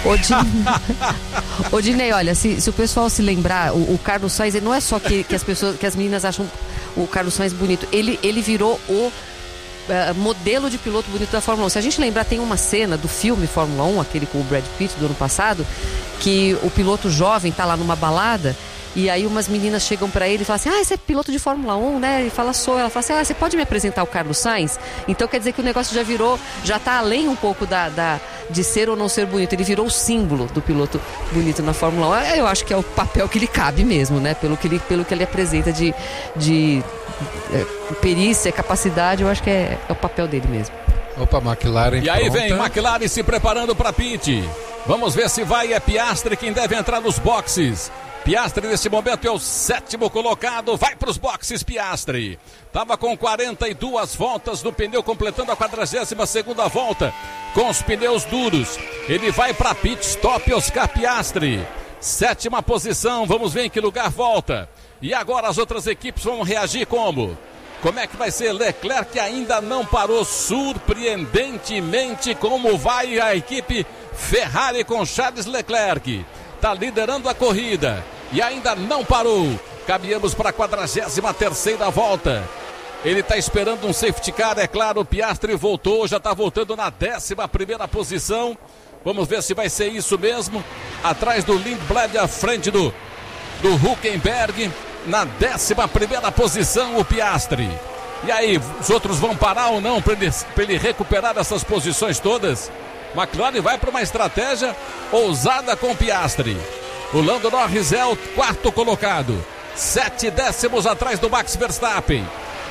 Odinei, olha, se, se o pessoal se lembrar, o, o Carlos Sainz, ele não é só que, que as pessoas, que as meninas acham o Carlos Sainz bonito, ele, ele virou o uh, modelo de piloto bonito da Fórmula um. Se a gente lembrar, tem uma cena do filme Fórmula um, aquele com o Brad Pitt do ano passado, que o piloto jovem tá lá numa balada. E aí umas meninas chegam pra ele e falam assim: ah, você é piloto de Fórmula um, né? Ele fala, sou. Ela fala assim: ah, você pode me apresentar o Carlos Sainz? Então quer dizer que o negócio já virou, já tá além um pouco da, da, de ser ou não ser bonito. Ele virou o símbolo do piloto bonito na Fórmula um. Eu acho que é o papel que lhe cabe mesmo, né? Pelo que ele, pelo que ele apresenta de, de é, perícia, capacidade, eu acho que é, é o papel dele mesmo. Opa, McLaren. E aí pronta. vem McLaren se preparando para pit. Vamos ver se vai, é Piastri quem deve entrar nos boxes. Piastri nesse momento é o sétimo colocado, vai para os boxes Piastri. Tava com quarenta e duas voltas no pneu, completando a quadragésima segunda volta com os pneus duros. Ele vai para pit stop, Oscar Piastri. Sétima posição, vamos ver em que lugar volta. E agora as outras equipes vão reagir como? Como é que vai ser? Leclerc ainda não parou, surpreendentemente como vai a equipe Ferrari com Charles Leclerc. Está liderando a corrida e ainda não parou. Caminhamos para a quadragésima terceira volta. Ele está esperando um safety car, é claro. O Piastri voltou, já está voltando na décima primeira posição. Vamos ver se vai ser isso mesmo. Atrás do Lindblad, à frente do, do Hülkenberg. Na décima primeira posição, o Piastri. E aí, os outros vão parar ou não para ele, para ele recuperar essas posições todas? McLaren vai para uma estratégia ousada com Piastri. O Lando Norris é o quarto colocado, sete décimos atrás do Max Verstappen.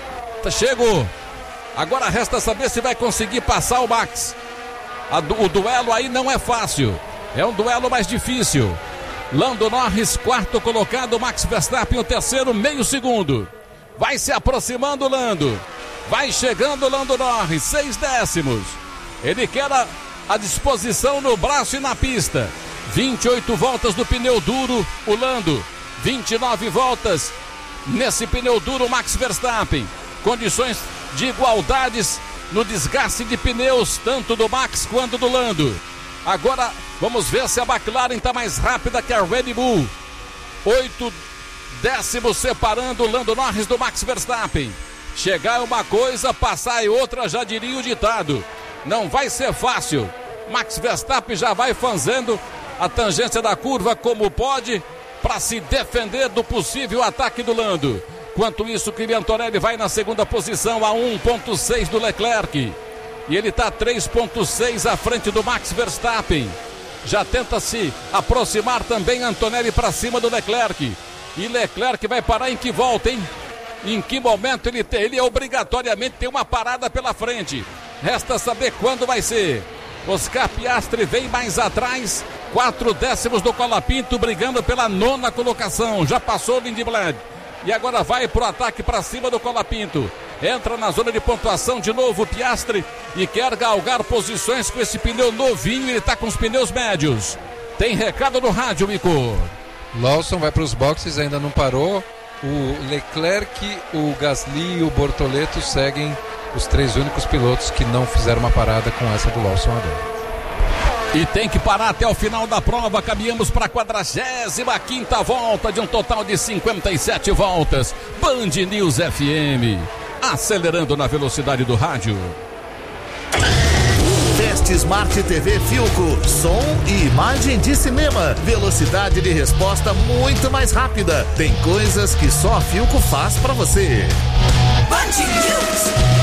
Chegou. Agora resta saber se vai conseguir passar o Max. A, o duelo aí não é fácil, é um duelo mais difícil. Lando Norris, quarto colocado, Max Verstappen o terceiro, meio segundo. Vai se aproximando o Lando. Vai chegando o Lando Norris, seis décimos. Ele quer a à disposição no braço e na pista. vinte e oito voltas do pneu duro, o Lando. vinte e nove voltas nesse pneu duro, Max Verstappen. Condições de igualdades no desgaste de pneus, tanto do Max quanto do Lando. Agora vamos ver se a McLaren está mais rápida que a Red Bull. Oito décimos separando o Lando Norris do Max Verstappen. Chegar é uma coisa, passar é outra, já diria o ditado. Não vai ser fácil. Max Verstappen já vai fazendo a tangência da curva como pode para se defender do possível ataque do Lando. Enquanto isso, Kimi Antonelli vai na segunda posição a um ponto seis do Leclerc. E ele está três ponto seis à frente do Max Verstappen. Já tenta se aproximar também Antonelli para cima do Leclerc. E Leclerc vai parar em que volta, hein? Em que momento ele tem? Ele obrigatoriamente tem uma parada pela frente. Resta saber quando vai ser. Oscar Piastri vem mais atrás, quatro décimos do Colapinto, brigando pela nona colocação. Já passou o Lindblad e agora vai pro ataque para cima do Colapinto. Entra na zona de pontuação de novo o Piastri e quer galgar posições com esse pneu novinho. Ele tá com os pneus médios. Tem recado no rádio, Mico. Lawson vai para os boxes, ainda não parou. O Leclerc, o Gasly e o Bortoleto seguem os três únicos pilotos que não fizeram uma parada com essa do Lawson agora. E tem que parar até o final da prova. Caminhamos para a quadragésima quinta volta de um total de cinquenta e sete voltas. Band News F M, acelerando na velocidade do rádio. Teste Smart T V Filco, som e imagem de cinema, velocidade de resposta muito mais rápida. Tem coisas que só a Filco faz para você. Band News.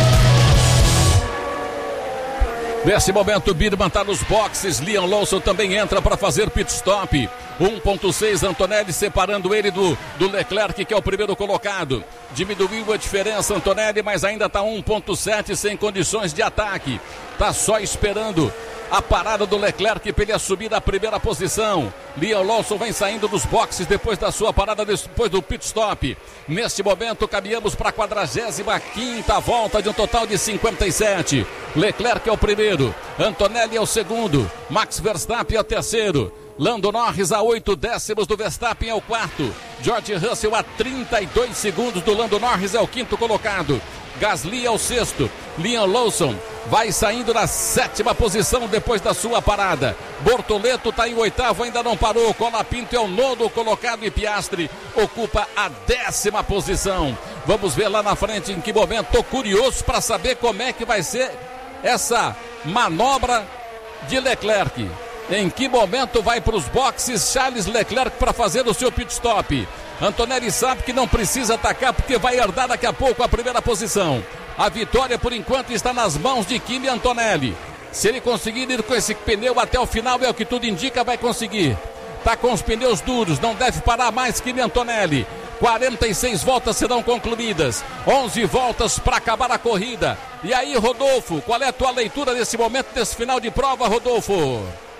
Nesse momento, Birman está nos boxes. Liam Lawson também entra para fazer pit stop. um ponto seis, Antonelli separando ele do, do Leclerc, que é o primeiro colocado. Diminuiu a diferença, Antonelli, mas ainda está um ponto sete sem condições de ataque. Está só esperando a parada do Leclerc para ele assumir a primeira posição. Liam Lawson vem saindo dos boxes depois da sua parada, depois do pit stop. Neste momento, caminhamos para a quadragésima quinta volta de um total de cinquenta e sete. Leclerc é o primeiro, Antonelli é o segundo, Max Verstappen é o terceiro. Lando Norris a oito décimos do Verstappen é o quarto. George Russell a trinta e dois segundos do Lando Norris é o quinto colocado. Gasly é o sexto. Liam Lawson vai saindo na sétima posição depois da sua parada. Bortoleto está em oitavo, ainda não parou. Colapinto é o nono colocado e Piastri ocupa a décima posição. Vamos ver lá na frente em que momento. Estou curioso para saber como é que vai ser essa manobra de Leclerc. Em que momento vai para os boxes Charles Leclerc para fazer o seu pit stop? Antonelli sabe que não precisa atacar porque vai herdar daqui a pouco a primeira posição. A vitória por enquanto está nas mãos de Kimi Antonelli. Se ele conseguir ir com esse pneu até o final, é o que tudo indica, vai conseguir. Está com os pneus duros, não deve parar mais Kimi Antonelli. quarenta e seis voltas serão concluídas, onze voltas para acabar a corrida. E aí, Rodolfo, qual é a tua leitura nesse momento, desse final de prova, Rodolfo?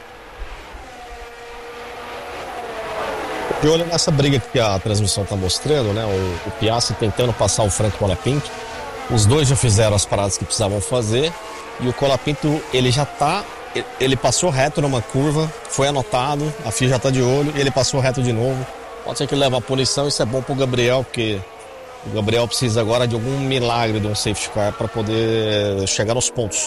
De olho nessa briga que a transmissão está mostrando, né? O, o Piastri tentando passar o Franco Colapinto. Os dois já fizeram as paradas que precisavam fazer. E o Colapinto, ele já tá. Ele passou reto numa curva, foi anotado, a F I A já tá de olho, e ele passou reto de novo. Pode ser que ele leve a punição, isso é bom pro Gabriel, porque o Gabriel precisa agora de algum milagre de um safety car para poder chegar nos pontos.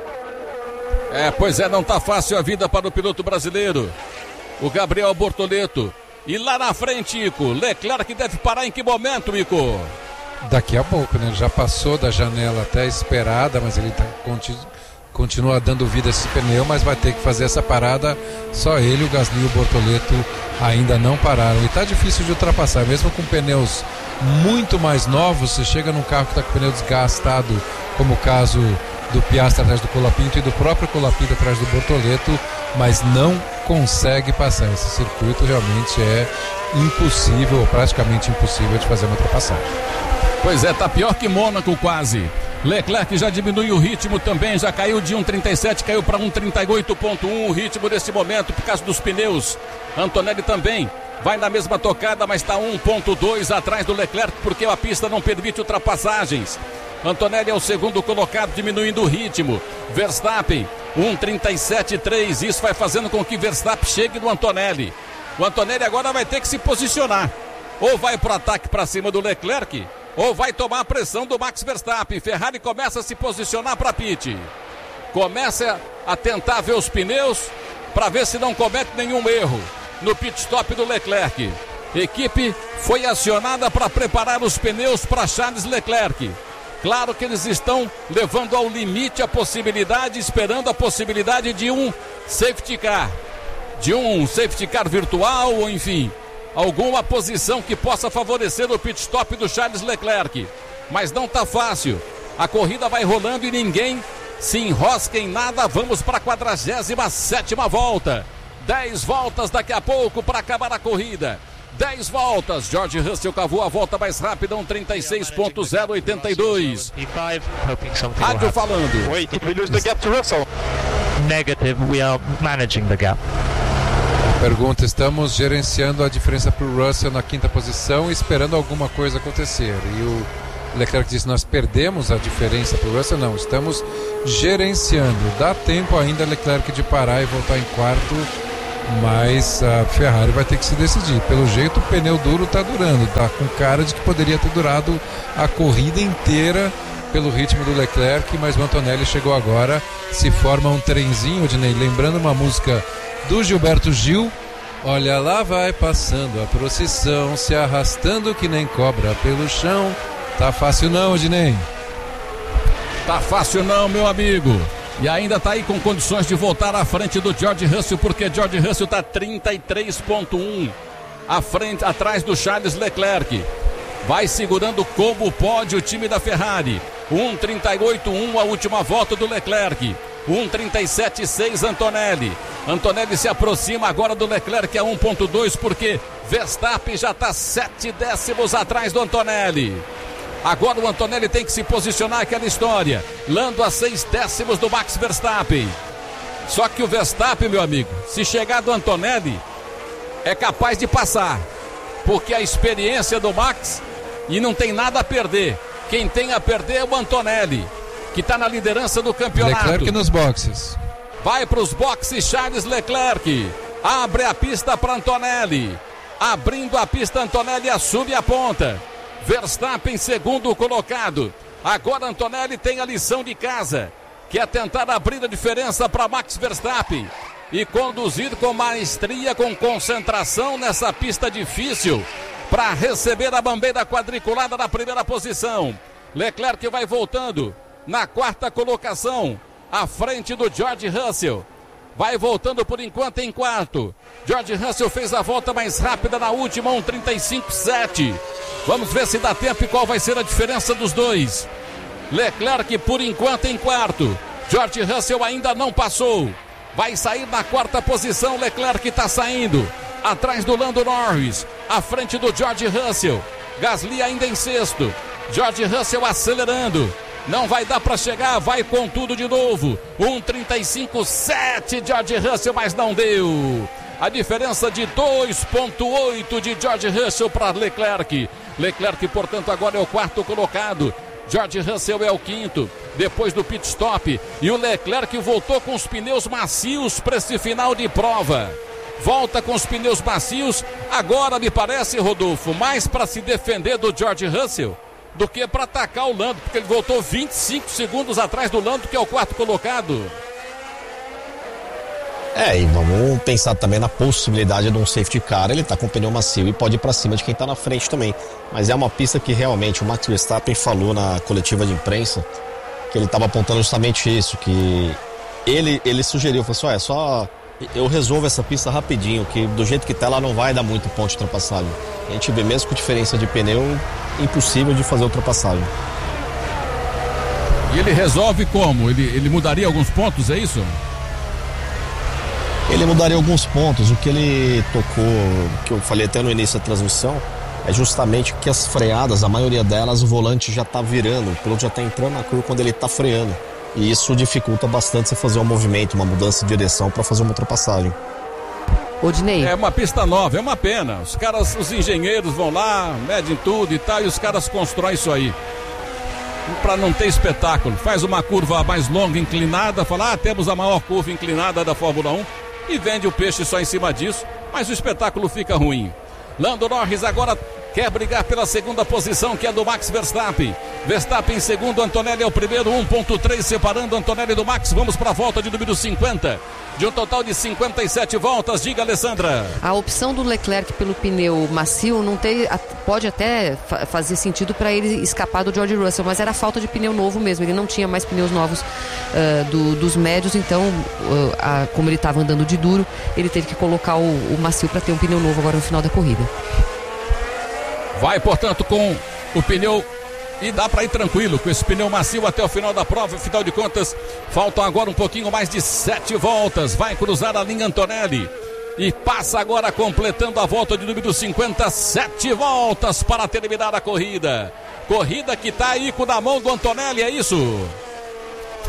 É, pois é, não tá fácil a vida para o piloto brasileiro, o Gabriel Bortoleto. E lá na frente, Ico, Leclerc deve parar em que momento, Ico? Daqui a pouco, né? Já passou da janela até esperada, mas ele tá, continu, continua dando vida a esse pneu, mas vai ter que fazer essa parada. Só ele, o Gasly e o Bortoleto ainda não pararam. E tá difícil de ultrapassar, mesmo com pneus muito mais novos. Você chega num carro que tá com o pneu desgastado, como o caso do Piastri atrás do Colapinto e do próprio Colapinto atrás do Bortoleto, mas não consegue passar. Esse circuito realmente é impossível, ou praticamente impossível, de fazer uma ultrapassagem. Pois é, tá pior que Mônaco quase. Leclerc já diminui o ritmo também, já caiu de um trinta e sete, caiu para um trinta e oito ponto um o ritmo desse momento por causa dos pneus. Antonelli também vai na mesma tocada, mas está um ponto dois atrás do Leclerc porque a pista não permite ultrapassagens. Antonelli é o segundo colocado, diminuindo o ritmo. Verstappen, um trinta e sete ponto três. Isso vai fazendo com que Verstappen chegue no Antonelli. O Antonelli agora vai ter que se posicionar. Ou vai para o ataque para cima do Leclerc, ou vai tomar a pressão do Max Verstappen. Ferrari começa a se posicionar para pit. Começa a tentar ver os pneus para ver se não comete nenhum erro no pit stop do Leclerc. Equipe foi acionada para preparar os pneus para Charles Leclerc. Claro que eles estão levando ao limite a possibilidade, esperando a possibilidade de um safety car, de um safety car virtual, ou enfim, alguma posição que possa favorecer o pit stop do Charles Leclerc. Mas não está fácil. A corrida vai rolando e ninguém se enrosca em nada. Vamos para a quadragésima sétima volta. Dez voltas daqui a pouco para acabar a corrida. Dez voltas, George Russell cavou a volta mais rápida, um trinta e seis ponto zero oitenta e dois. Rádio falando. Wait, did we lose the gap to Russell? negative. We are managing the gap. Pergunta: estamos gerenciando a diferença para o Russell na quinta posição, esperando alguma coisa acontecer. E o Leclerc disse: nós perdemos a diferença para o Russell. Não, estamos gerenciando. Dá tempo ainda, Leclerc, de parar e voltar em quarto, mas a Ferrari vai ter que se decidir. Pelo jeito, o pneu duro está durando, está com cara de que poderia ter durado a corrida inteira pelo ritmo do Leclerc, mas o Antonelli chegou agora. Se forma um trenzinho, Odinei, lembrando uma música do Gilberto Gil: olha lá vai passando a procissão, se arrastando que nem cobra pelo chão. Tá fácil não, Odinei? Tá fácil não, meu amigo. E ainda tá aí com condições de voltar à frente do George Russell, porque George Russell tá trinta e três ponto um à frente, atrás do Charles Leclerc. Vai segurando como pode o time da Ferrari. um trinta e oito um a última volta do Leclerc. um trinta e sete seis Antonelli. Antonelli se aproxima agora do Leclerc a um ponto dois, porque Verstappen já está sete décimos atrás do Antonelli. Agora o Antonelli tem que se posicionar, aquela história. Lando a seis décimos do Max Verstappen. Só que o Verstappen, meu amigo, se chegar do Antonelli, é capaz de passar, porque a experiência do Max, e não tem nada a perder. Quem tem a perder é o Antonelli, que está na liderança do campeonato. Leclerc nos boxes. Vai para os boxes Charles Leclerc. Abre a pista para Antonelli. Abrindo a pista, Antonelli assume a ponta. Verstappen segundo colocado. Agora Antonelli tem a lição de casa, que é tentar abrir a diferença para Max Verstappen e conduzir com maestria, com concentração nessa pista difícil, para receber a bandeira quadriculada na primeira posição. Leclerc vai voltando na quarta colocação, à frente do George Russell. Vai voltando por enquanto em quarto. George Russell fez a volta mais rápida na última, um trinta e cinco sete. Vamos ver se dá tempo e qual vai ser a diferença dos dois. Leclerc por enquanto em quarto. George Russell ainda não passou. Vai sair na quarta posição. Leclerc está saindo atrás do Lando Norris, à frente do George Russell. Gasly ainda em sexto. George Russell acelerando. Não vai dar para chegar, vai com tudo de novo. um trinta e cinco sete George Russell, mas não deu. A diferença de dois ponto oito de George Russell para Leclerc. Leclerc, portanto, agora é o quarto colocado. George Russell é o quinto, depois do pit stop. E o Leclerc voltou com os pneus macios para esse final de prova. Volta com os pneus macios, agora me parece, Rodolfo, mais para se defender do George Russell do que para atacar o Lando, porque ele voltou vinte e cinco segundos atrás do Lando, que é o quarto colocado. É, e vamos pensar também na possibilidade de um safety car. Ele tá com o pneu macio e pode ir pra cima de quem tá na frente também. Mas é uma pista que realmente o Max Verstappen falou na coletiva de imprensa, que ele tava apontando justamente isso, que ele, ele sugeriu, falou assim, ó, é só eu resolvo essa pista rapidinho, que do jeito que tá ela não vai dar muito ponto de ultrapassagem. A gente vê mesmo com diferença de pneu, impossível de fazer ultrapassagem. E ele resolve como? Ele, ele mudaria alguns pontos, é isso? Ele mudaria alguns pontos. O que ele tocou, que eu falei até no início da transmissão, é justamente que as freadas, a maioria delas, o volante já tá virando, o piloto já tá entrando na curva quando ele tá freando. E isso dificulta bastante você fazer um movimento, uma mudança de direção para fazer uma ultrapassagem. Odinei. É uma pista nova, é uma pena. Os caras, os engenheiros vão lá, medem tudo e tal, e os caras constroem isso aí para não ter espetáculo. Faz uma curva mais longa, inclinada, fala, ah, temos a maior curva inclinada da Fórmula um, e vende o peixe só em cima disso, mas o espetáculo fica ruim. Lando Norris agora quer brigar pela segunda posição, que é do Max Verstappen. Verstappen em segundo, Antonelli é o primeiro, um ponto três separando Antonelli do Max. Vamos para a volta de número cinquenta, de um total de cinquenta e sete voltas. Diga, Alessandra. A opção do Leclerc pelo pneu macio não tem, pode até fa- fazer sentido para ele escapar do George Russell, mas era falta de pneu novo mesmo. Ele não tinha mais pneus novos uh, do, dos médios, então uh, a, como ele estava andando de duro, ele teve que colocar o, o macio para ter um pneu novo agora no final da corrida. Vai, portanto, com o pneu, e dá para ir tranquilo com esse pneu macio até o final da prova. Afinal de contas, faltam agora um pouquinho mais de sete voltas. Vai cruzar a linha Antonelli e passa agora completando a volta de número cinquenta, sete voltas para terminar a corrida. Corrida que está aí com na mão do Antonelli, é isso?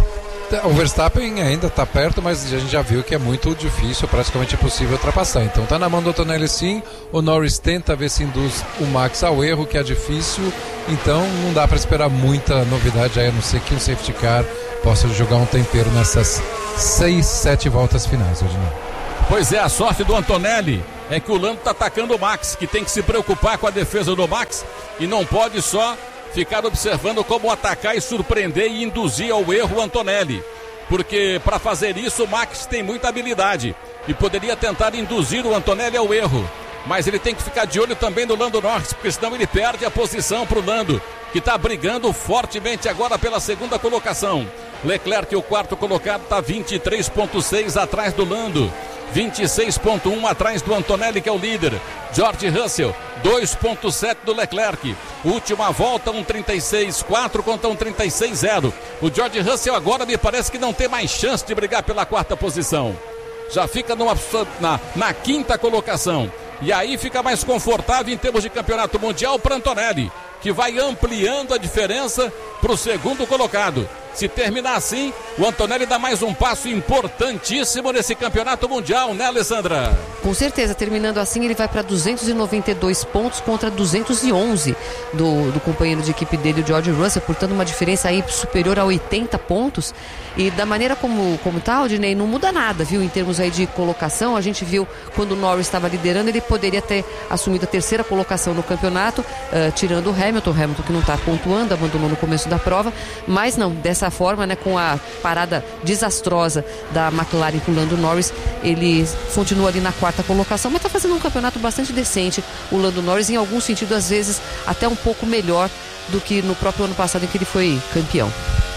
O Verstappen ainda está perto, mas a gente já viu que é muito difícil, praticamente impossível ultrapassar. Então está na mão do Antonelli sim. O Norris tenta ver se induz o Max ao erro, que é difícil. Então não dá para esperar muita novidade aí, a não ser que o safety car possa jogar um tempero nessas seis, sete voltas finais hoje, né? Pois é, a sorte do Antonelli é que o Lando está atacando o Max, que tem que se preocupar com a defesa do Max e não pode só ficar observando como atacar e surpreender e induzir ao erro o Antonelli, porque para fazer isso o Max tem muita habilidade e poderia tentar induzir o Antonelli ao erro, mas ele tem que ficar de olho também no Lando Norris, porque senão ele perde a posição para o Lando, que está brigando fortemente agora pela segunda colocação. Leclerc, o quarto colocado, está vinte e três ponto seis atrás do Lando, vinte e seis ponto um atrás do Antonelli, que é o líder. George Russell, dois ponto sete do Leclerc. Última volta, um trinta e seis quatro contra um trinta e seis zero. O George Russell agora me parece que não tem mais chance de brigar pela quarta posição. Já fica numa, na, na quinta colocação. E aí fica mais confortável em termos de campeonato mundial para Antonelli, que vai ampliando a diferença para o segundo colocado. Se terminar assim, o Antonelli dá mais um passo importantíssimo nesse campeonato mundial, né, Alessandra? Com certeza, terminando assim, ele vai para duzentos e noventa e dois pontos contra duzentos e onze do, do companheiro de equipe dele, o George Russell, portanto uma diferença aí superior a oitenta pontos. E da maneira como, como tá, Odinei, não muda nada, viu? Em termos aí de colocação, a gente viu quando o Norris estava liderando, ele poderia ter assumido a terceira colocação no campeonato, uh, tirando o Hamilton, o Hamilton que não está pontuando, abandonou no começo da prova, mas não, dessa forma, né, com a parada desastrosa da McLaren com o Lando Norris, ele continua ali na quarta colocação, mas está fazendo um campeonato bastante decente, o Lando Norris, em algum sentido, às vezes, até um pouco melhor do que no próprio ano passado em que ele foi campeão.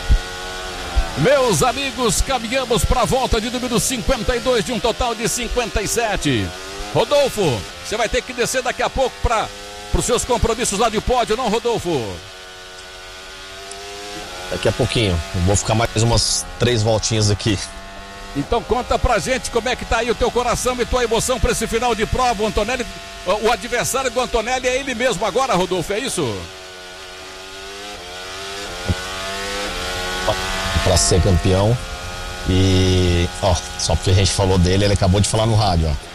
Meus amigos, caminhamos para a volta de número cinquenta e dois de um total de cinquenta e sete. Rodolfo, você vai ter que descer daqui a pouco para os seus compromissos lá de pódio, não, Rodolfo? Daqui a pouquinho, vou ficar mais umas três voltinhas aqui. Então conta pra gente como é que tá aí o teu coração e tua emoção para esse final de prova. O Antonelli, o adversário do Antonelli é ele mesmo agora, Rodolfo, é isso? Para ser campeão. E ó, só porque a gente falou dele, ele acabou de falar no rádio, ó.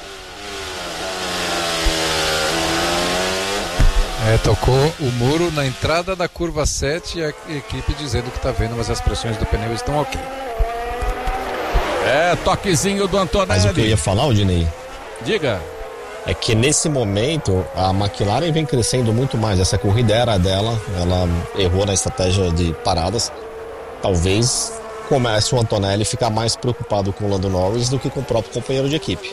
É, tocou o muro na entrada da curva sete e a equipe dizendo que tá vendo, mas as pressões do pneu estão ok. É, toquezinho do Antonelli. Mas o que eu ia falar, Odinei? Diga. É que nesse momento a McLaren vem crescendo muito mais. Essa corrida era dela, ela errou na estratégia de paradas. Talvez comece o Antonelli a ficar mais preocupado com o Lando Norris do que com o próprio companheiro de equipe.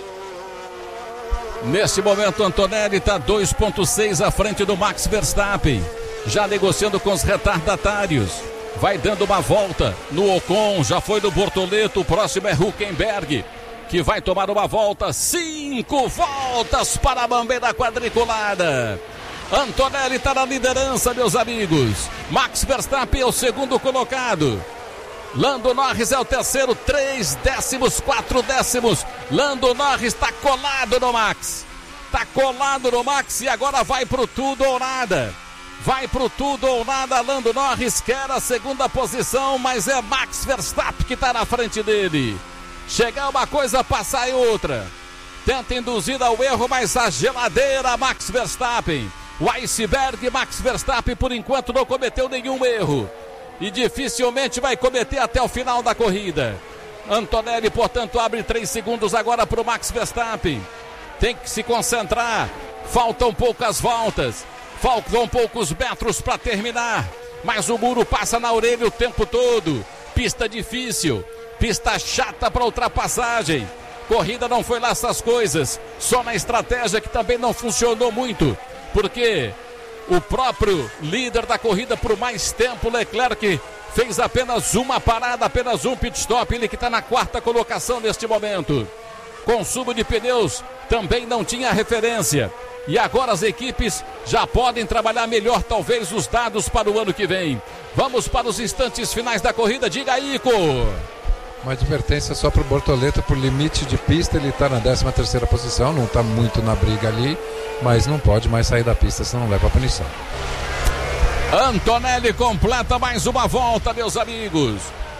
Nesse momento, Antonelli está dois ponto seis à frente do Max Verstappen, já negociando com os retardatários. Vai dando uma volta no Ocon, já foi no Bortoleto, o próximo é Hülkenberg, que vai tomar uma volta, cinco voltas para a bandeira quadriculada. Antonelli está na liderança, meus amigos. Max Verstappen é o segundo colocado. Lando Norris é o terceiro, três décimos, quatro décimos. Lando Norris está colado no Max. Está colado no Max e agora vai pro tudo ou nada. Vai pro tudo ou nada. Lando Norris quer a segunda posição, mas é Max Verstappen que está na frente dele. Chegar uma coisa, passar em outra. Tenta induzir ao erro, mas a geladeira Max Verstappen. O iceberg Max Verstappen por enquanto não cometeu nenhum erro. E dificilmente vai cometer até o final da corrida. Antonelli, portanto, abre três segundos agora para o Max Verstappen. Tem que se concentrar. Faltam poucas voltas. Faltam poucos metros para terminar. Mas o muro passa na orelha o tempo todo. Pista difícil. Pista chata para ultrapassagem. Corrida não foi lá essas coisas. Só na estratégia que também não funcionou muito. Porque o próprio líder da corrida por mais tempo, Leclerc, fez apenas uma parada, apenas um pit stop. Ele que está na quarta colocação neste momento. Consumo de pneus também não tinha referência. E agora as equipes já podem trabalhar melhor, talvez, os dados para o ano que vem. Vamos para os instantes finais da corrida. Diga aí, Ico. Uma advertência só para o Bortoleto por limite de pista. Ele está na décima terceira posição, não está muito na briga ali, mas não pode mais sair da pista, senão não leva a punição. Antonelli completa mais uma volta, meus amigos.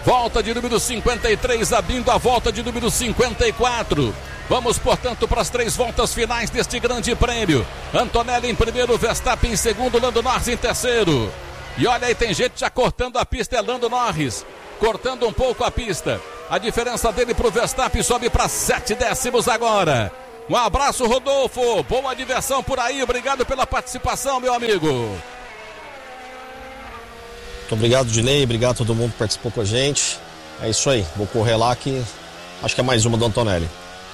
Volta de número cinquenta e três, abrindo a volta de número cinquenta e quatro. Vamos, portanto, para as três voltas finais deste grande prêmio. Antonelli em primeiro, Verstappen em segundo, Lando Norris em terceiro. E olha aí, tem gente já cortando a pista, é Lando Norris, cortando um pouco a pista. A diferença dele para o Verstappen sobe para sete décimos agora. Um abraço, Rodolfo, boa diversão por aí, obrigado pela participação, meu amigo. Muito obrigado, Dinei, obrigado a todo mundo que participou com a gente. É isso aí, vou correr lá que acho que é mais uma do Antonelli.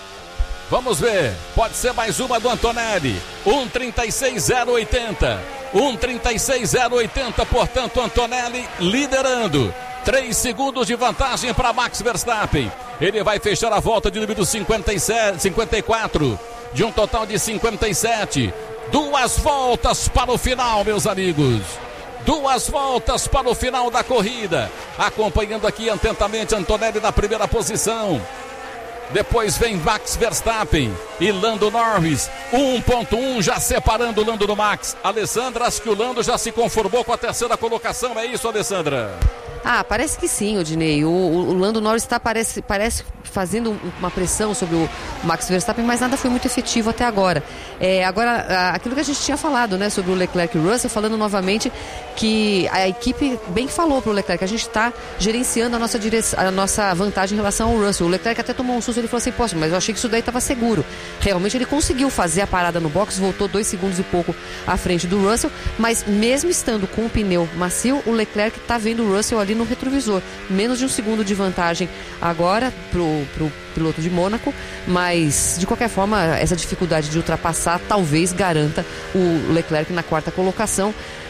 Vamos ver, pode ser mais uma do Antonelli. um trinta e seis zero oitenta. um trinta e seis zero oitenta, portanto, Antonelli liderando. três segundos de vantagem para Max Verstappen. Ele vai fechar a volta de número cinquenta e sete, cinquenta e quatro, de um total de cinquenta e sete. Duas voltas para o final, meus amigos. Duas voltas para o final da corrida. Acompanhando aqui atentamente Antonelli na primeira posição. Depois vem Max Verstappen e Lando Norris. um ponto um já separando o Lando do Max. Alessandra, acho que o Lando já se conformou com a terceira colocação. É isso, Alessandra? Ah, parece que sim, Odinei. O, o Lando Norris está, parece, parece fazendo uma pressão sobre o Max Verstappen, mas nada foi muito efetivo até agora. É, agora, aquilo que a gente tinha falado, né, sobre o Leclerc e o Russell, falando novamente que a equipe bem falou para o Leclerc, a gente está gerenciando a nossa, direção, a nossa vantagem em relação ao Russell. O Leclerc até tomou um susto, ele falou assim, poxa, mas eu achei que isso daí estava seguro. Realmente ele conseguiu fazer a parada no box, voltou dois segundos e pouco à frente do Russell, mas mesmo estando com o pneu macio, o Leclerc está vendo o Russell ali no retrovisor, menos de um segundo de vantagem agora pro, pro piloto de Mônaco, mas de qualquer forma essa dificuldade de ultrapassar talvez garanta o Leclerc na quarta colocação,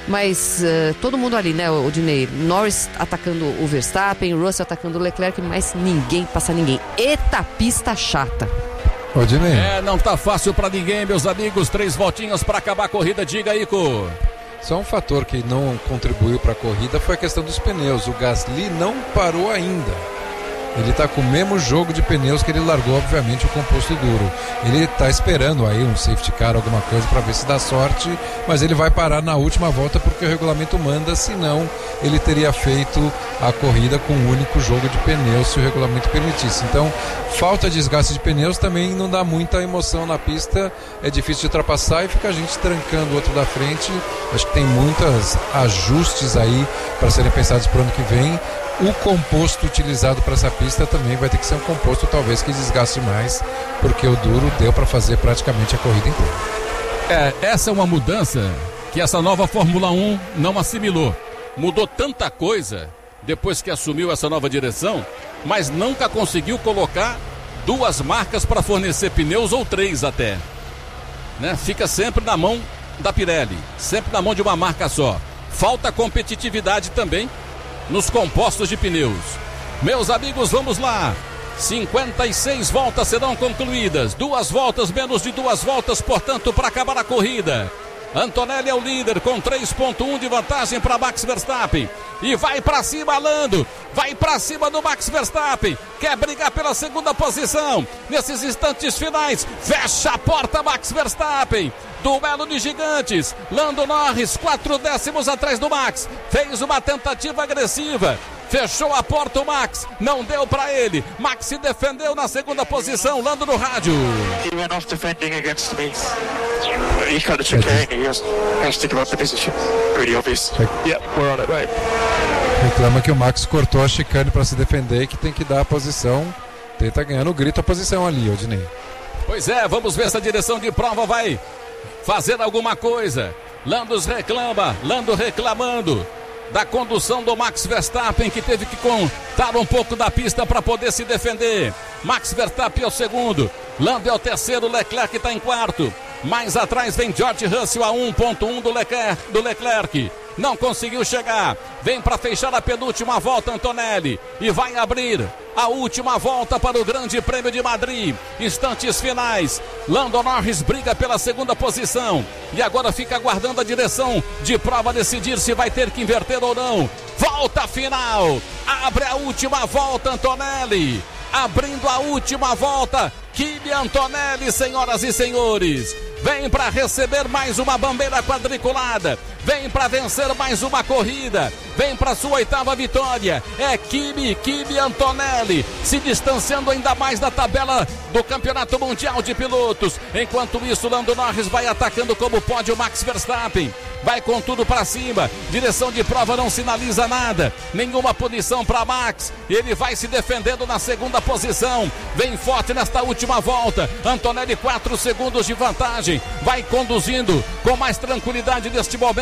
mas uh, todo mundo ali, né, Odinei, Norris atacando o Verstappen, Russell atacando o Leclerc, mas ninguém passa ninguém. Eita pista chata. Odinei. É, não tá fácil pra ninguém, meus amigos, três voltinhas pra acabar a corrida, diga aí, Ico. Só um fator que não contribuiu para a corrida foi a questão dos pneus. O Gasly não parou ainda. Ele está com o mesmo jogo de pneus que ele largou, obviamente, o composto duro. Ele está esperando aí um safety car, alguma coisa, para ver se dá sorte, mas ele vai parar na última volta porque o regulamento manda, senão ele teria feito a corrida com um único jogo de pneus, se o regulamento permitisse. Então, falta de desgaste de pneus também não dá muita emoção na pista, é difícil de ultrapassar e fica a gente trancando o outro da frente. Acho que tem muitos ajustes aí para serem pensados para o ano que vem. O composto utilizado para essa pista também vai ter que ser um composto talvez que desgaste mais, porque o duro deu para fazer praticamente a corrida inteira. É, essa é uma mudança que essa nova Fórmula um não assimilou. Mudou tanta coisa depois que assumiu essa nova direção, mas nunca conseguiu colocar duas marcas para fornecer pneus, ou três até, né? Fica sempre na mão da Pirelli, sempre na mão de uma marca só. Falta competitividade também nos compostos de pneus. Meus amigos, vamos lá. cinquenta e seis voltas serão concluídas. Duas voltas, menos de duas voltas, portanto, para acabar a corrida. Antonelli é o líder com três ponto um de vantagem para Max Verstappen. E vai para cima, Lando. Vai para cima do Max Verstappen. Quer brigar pela segunda posição. Nesses instantes finais, fecha a porta Max Verstappen. Duelo de gigantes. Lando Norris, quatro décimos atrás do Max. Fez uma tentativa agressiva. Fechou a porta o Max. Não deu para ele. Max se defendeu na segunda posição. Lando no rádio. He went off defending against me. He kind of took care. He has, has to give up the position. Pretty obvious. Yeah, we're on it, right. Reclama que o Max cortou a chicane para se defender e que tem que dar a posição. Tenta ganhar no grito a posição ali, Odinei. Pois é, vamos ver se a direção de prova vai fazer alguma coisa. Lando reclama, Lando reclamando da condução do Max Verstappen, que teve que contar um pouco da pista para poder se defender. Max Verstappen é o segundo, Lando é o terceiro, Leclerc está em quarto. Mais atrás vem George Russell a um ponto um do Leclerc, do Leclerc. Não conseguiu chegar. Vem para fechar a penúltima volta Antonelli e vai abrir a última volta para o Grande Prêmio de Madrid. Instantes finais. Lando Norris briga pela segunda posição e agora fica aguardando a direção de prova decidir se vai ter que inverter ou não. Volta final. Abre a última volta Antonelli. Abrindo a última volta, Kimi Antonelli, senhoras e senhores. Vem para receber mais uma bandeira quadriculada. vem para vencer mais uma corrida, vem para sua oitava vitória, é Kimi, Kimi Antonelli, se distanciando ainda mais da tabela do Campeonato Mundial de Pilotos. Enquanto isso, Lando Norris vai atacando como pode o Max Verstappen, vai com tudo para cima, direção de prova não sinaliza nada, nenhuma punição para Max, ele vai se defendendo na segunda posição, vem forte nesta última volta, Antonelli quatro segundos de vantagem, vai conduzindo com mais tranquilidade neste momento.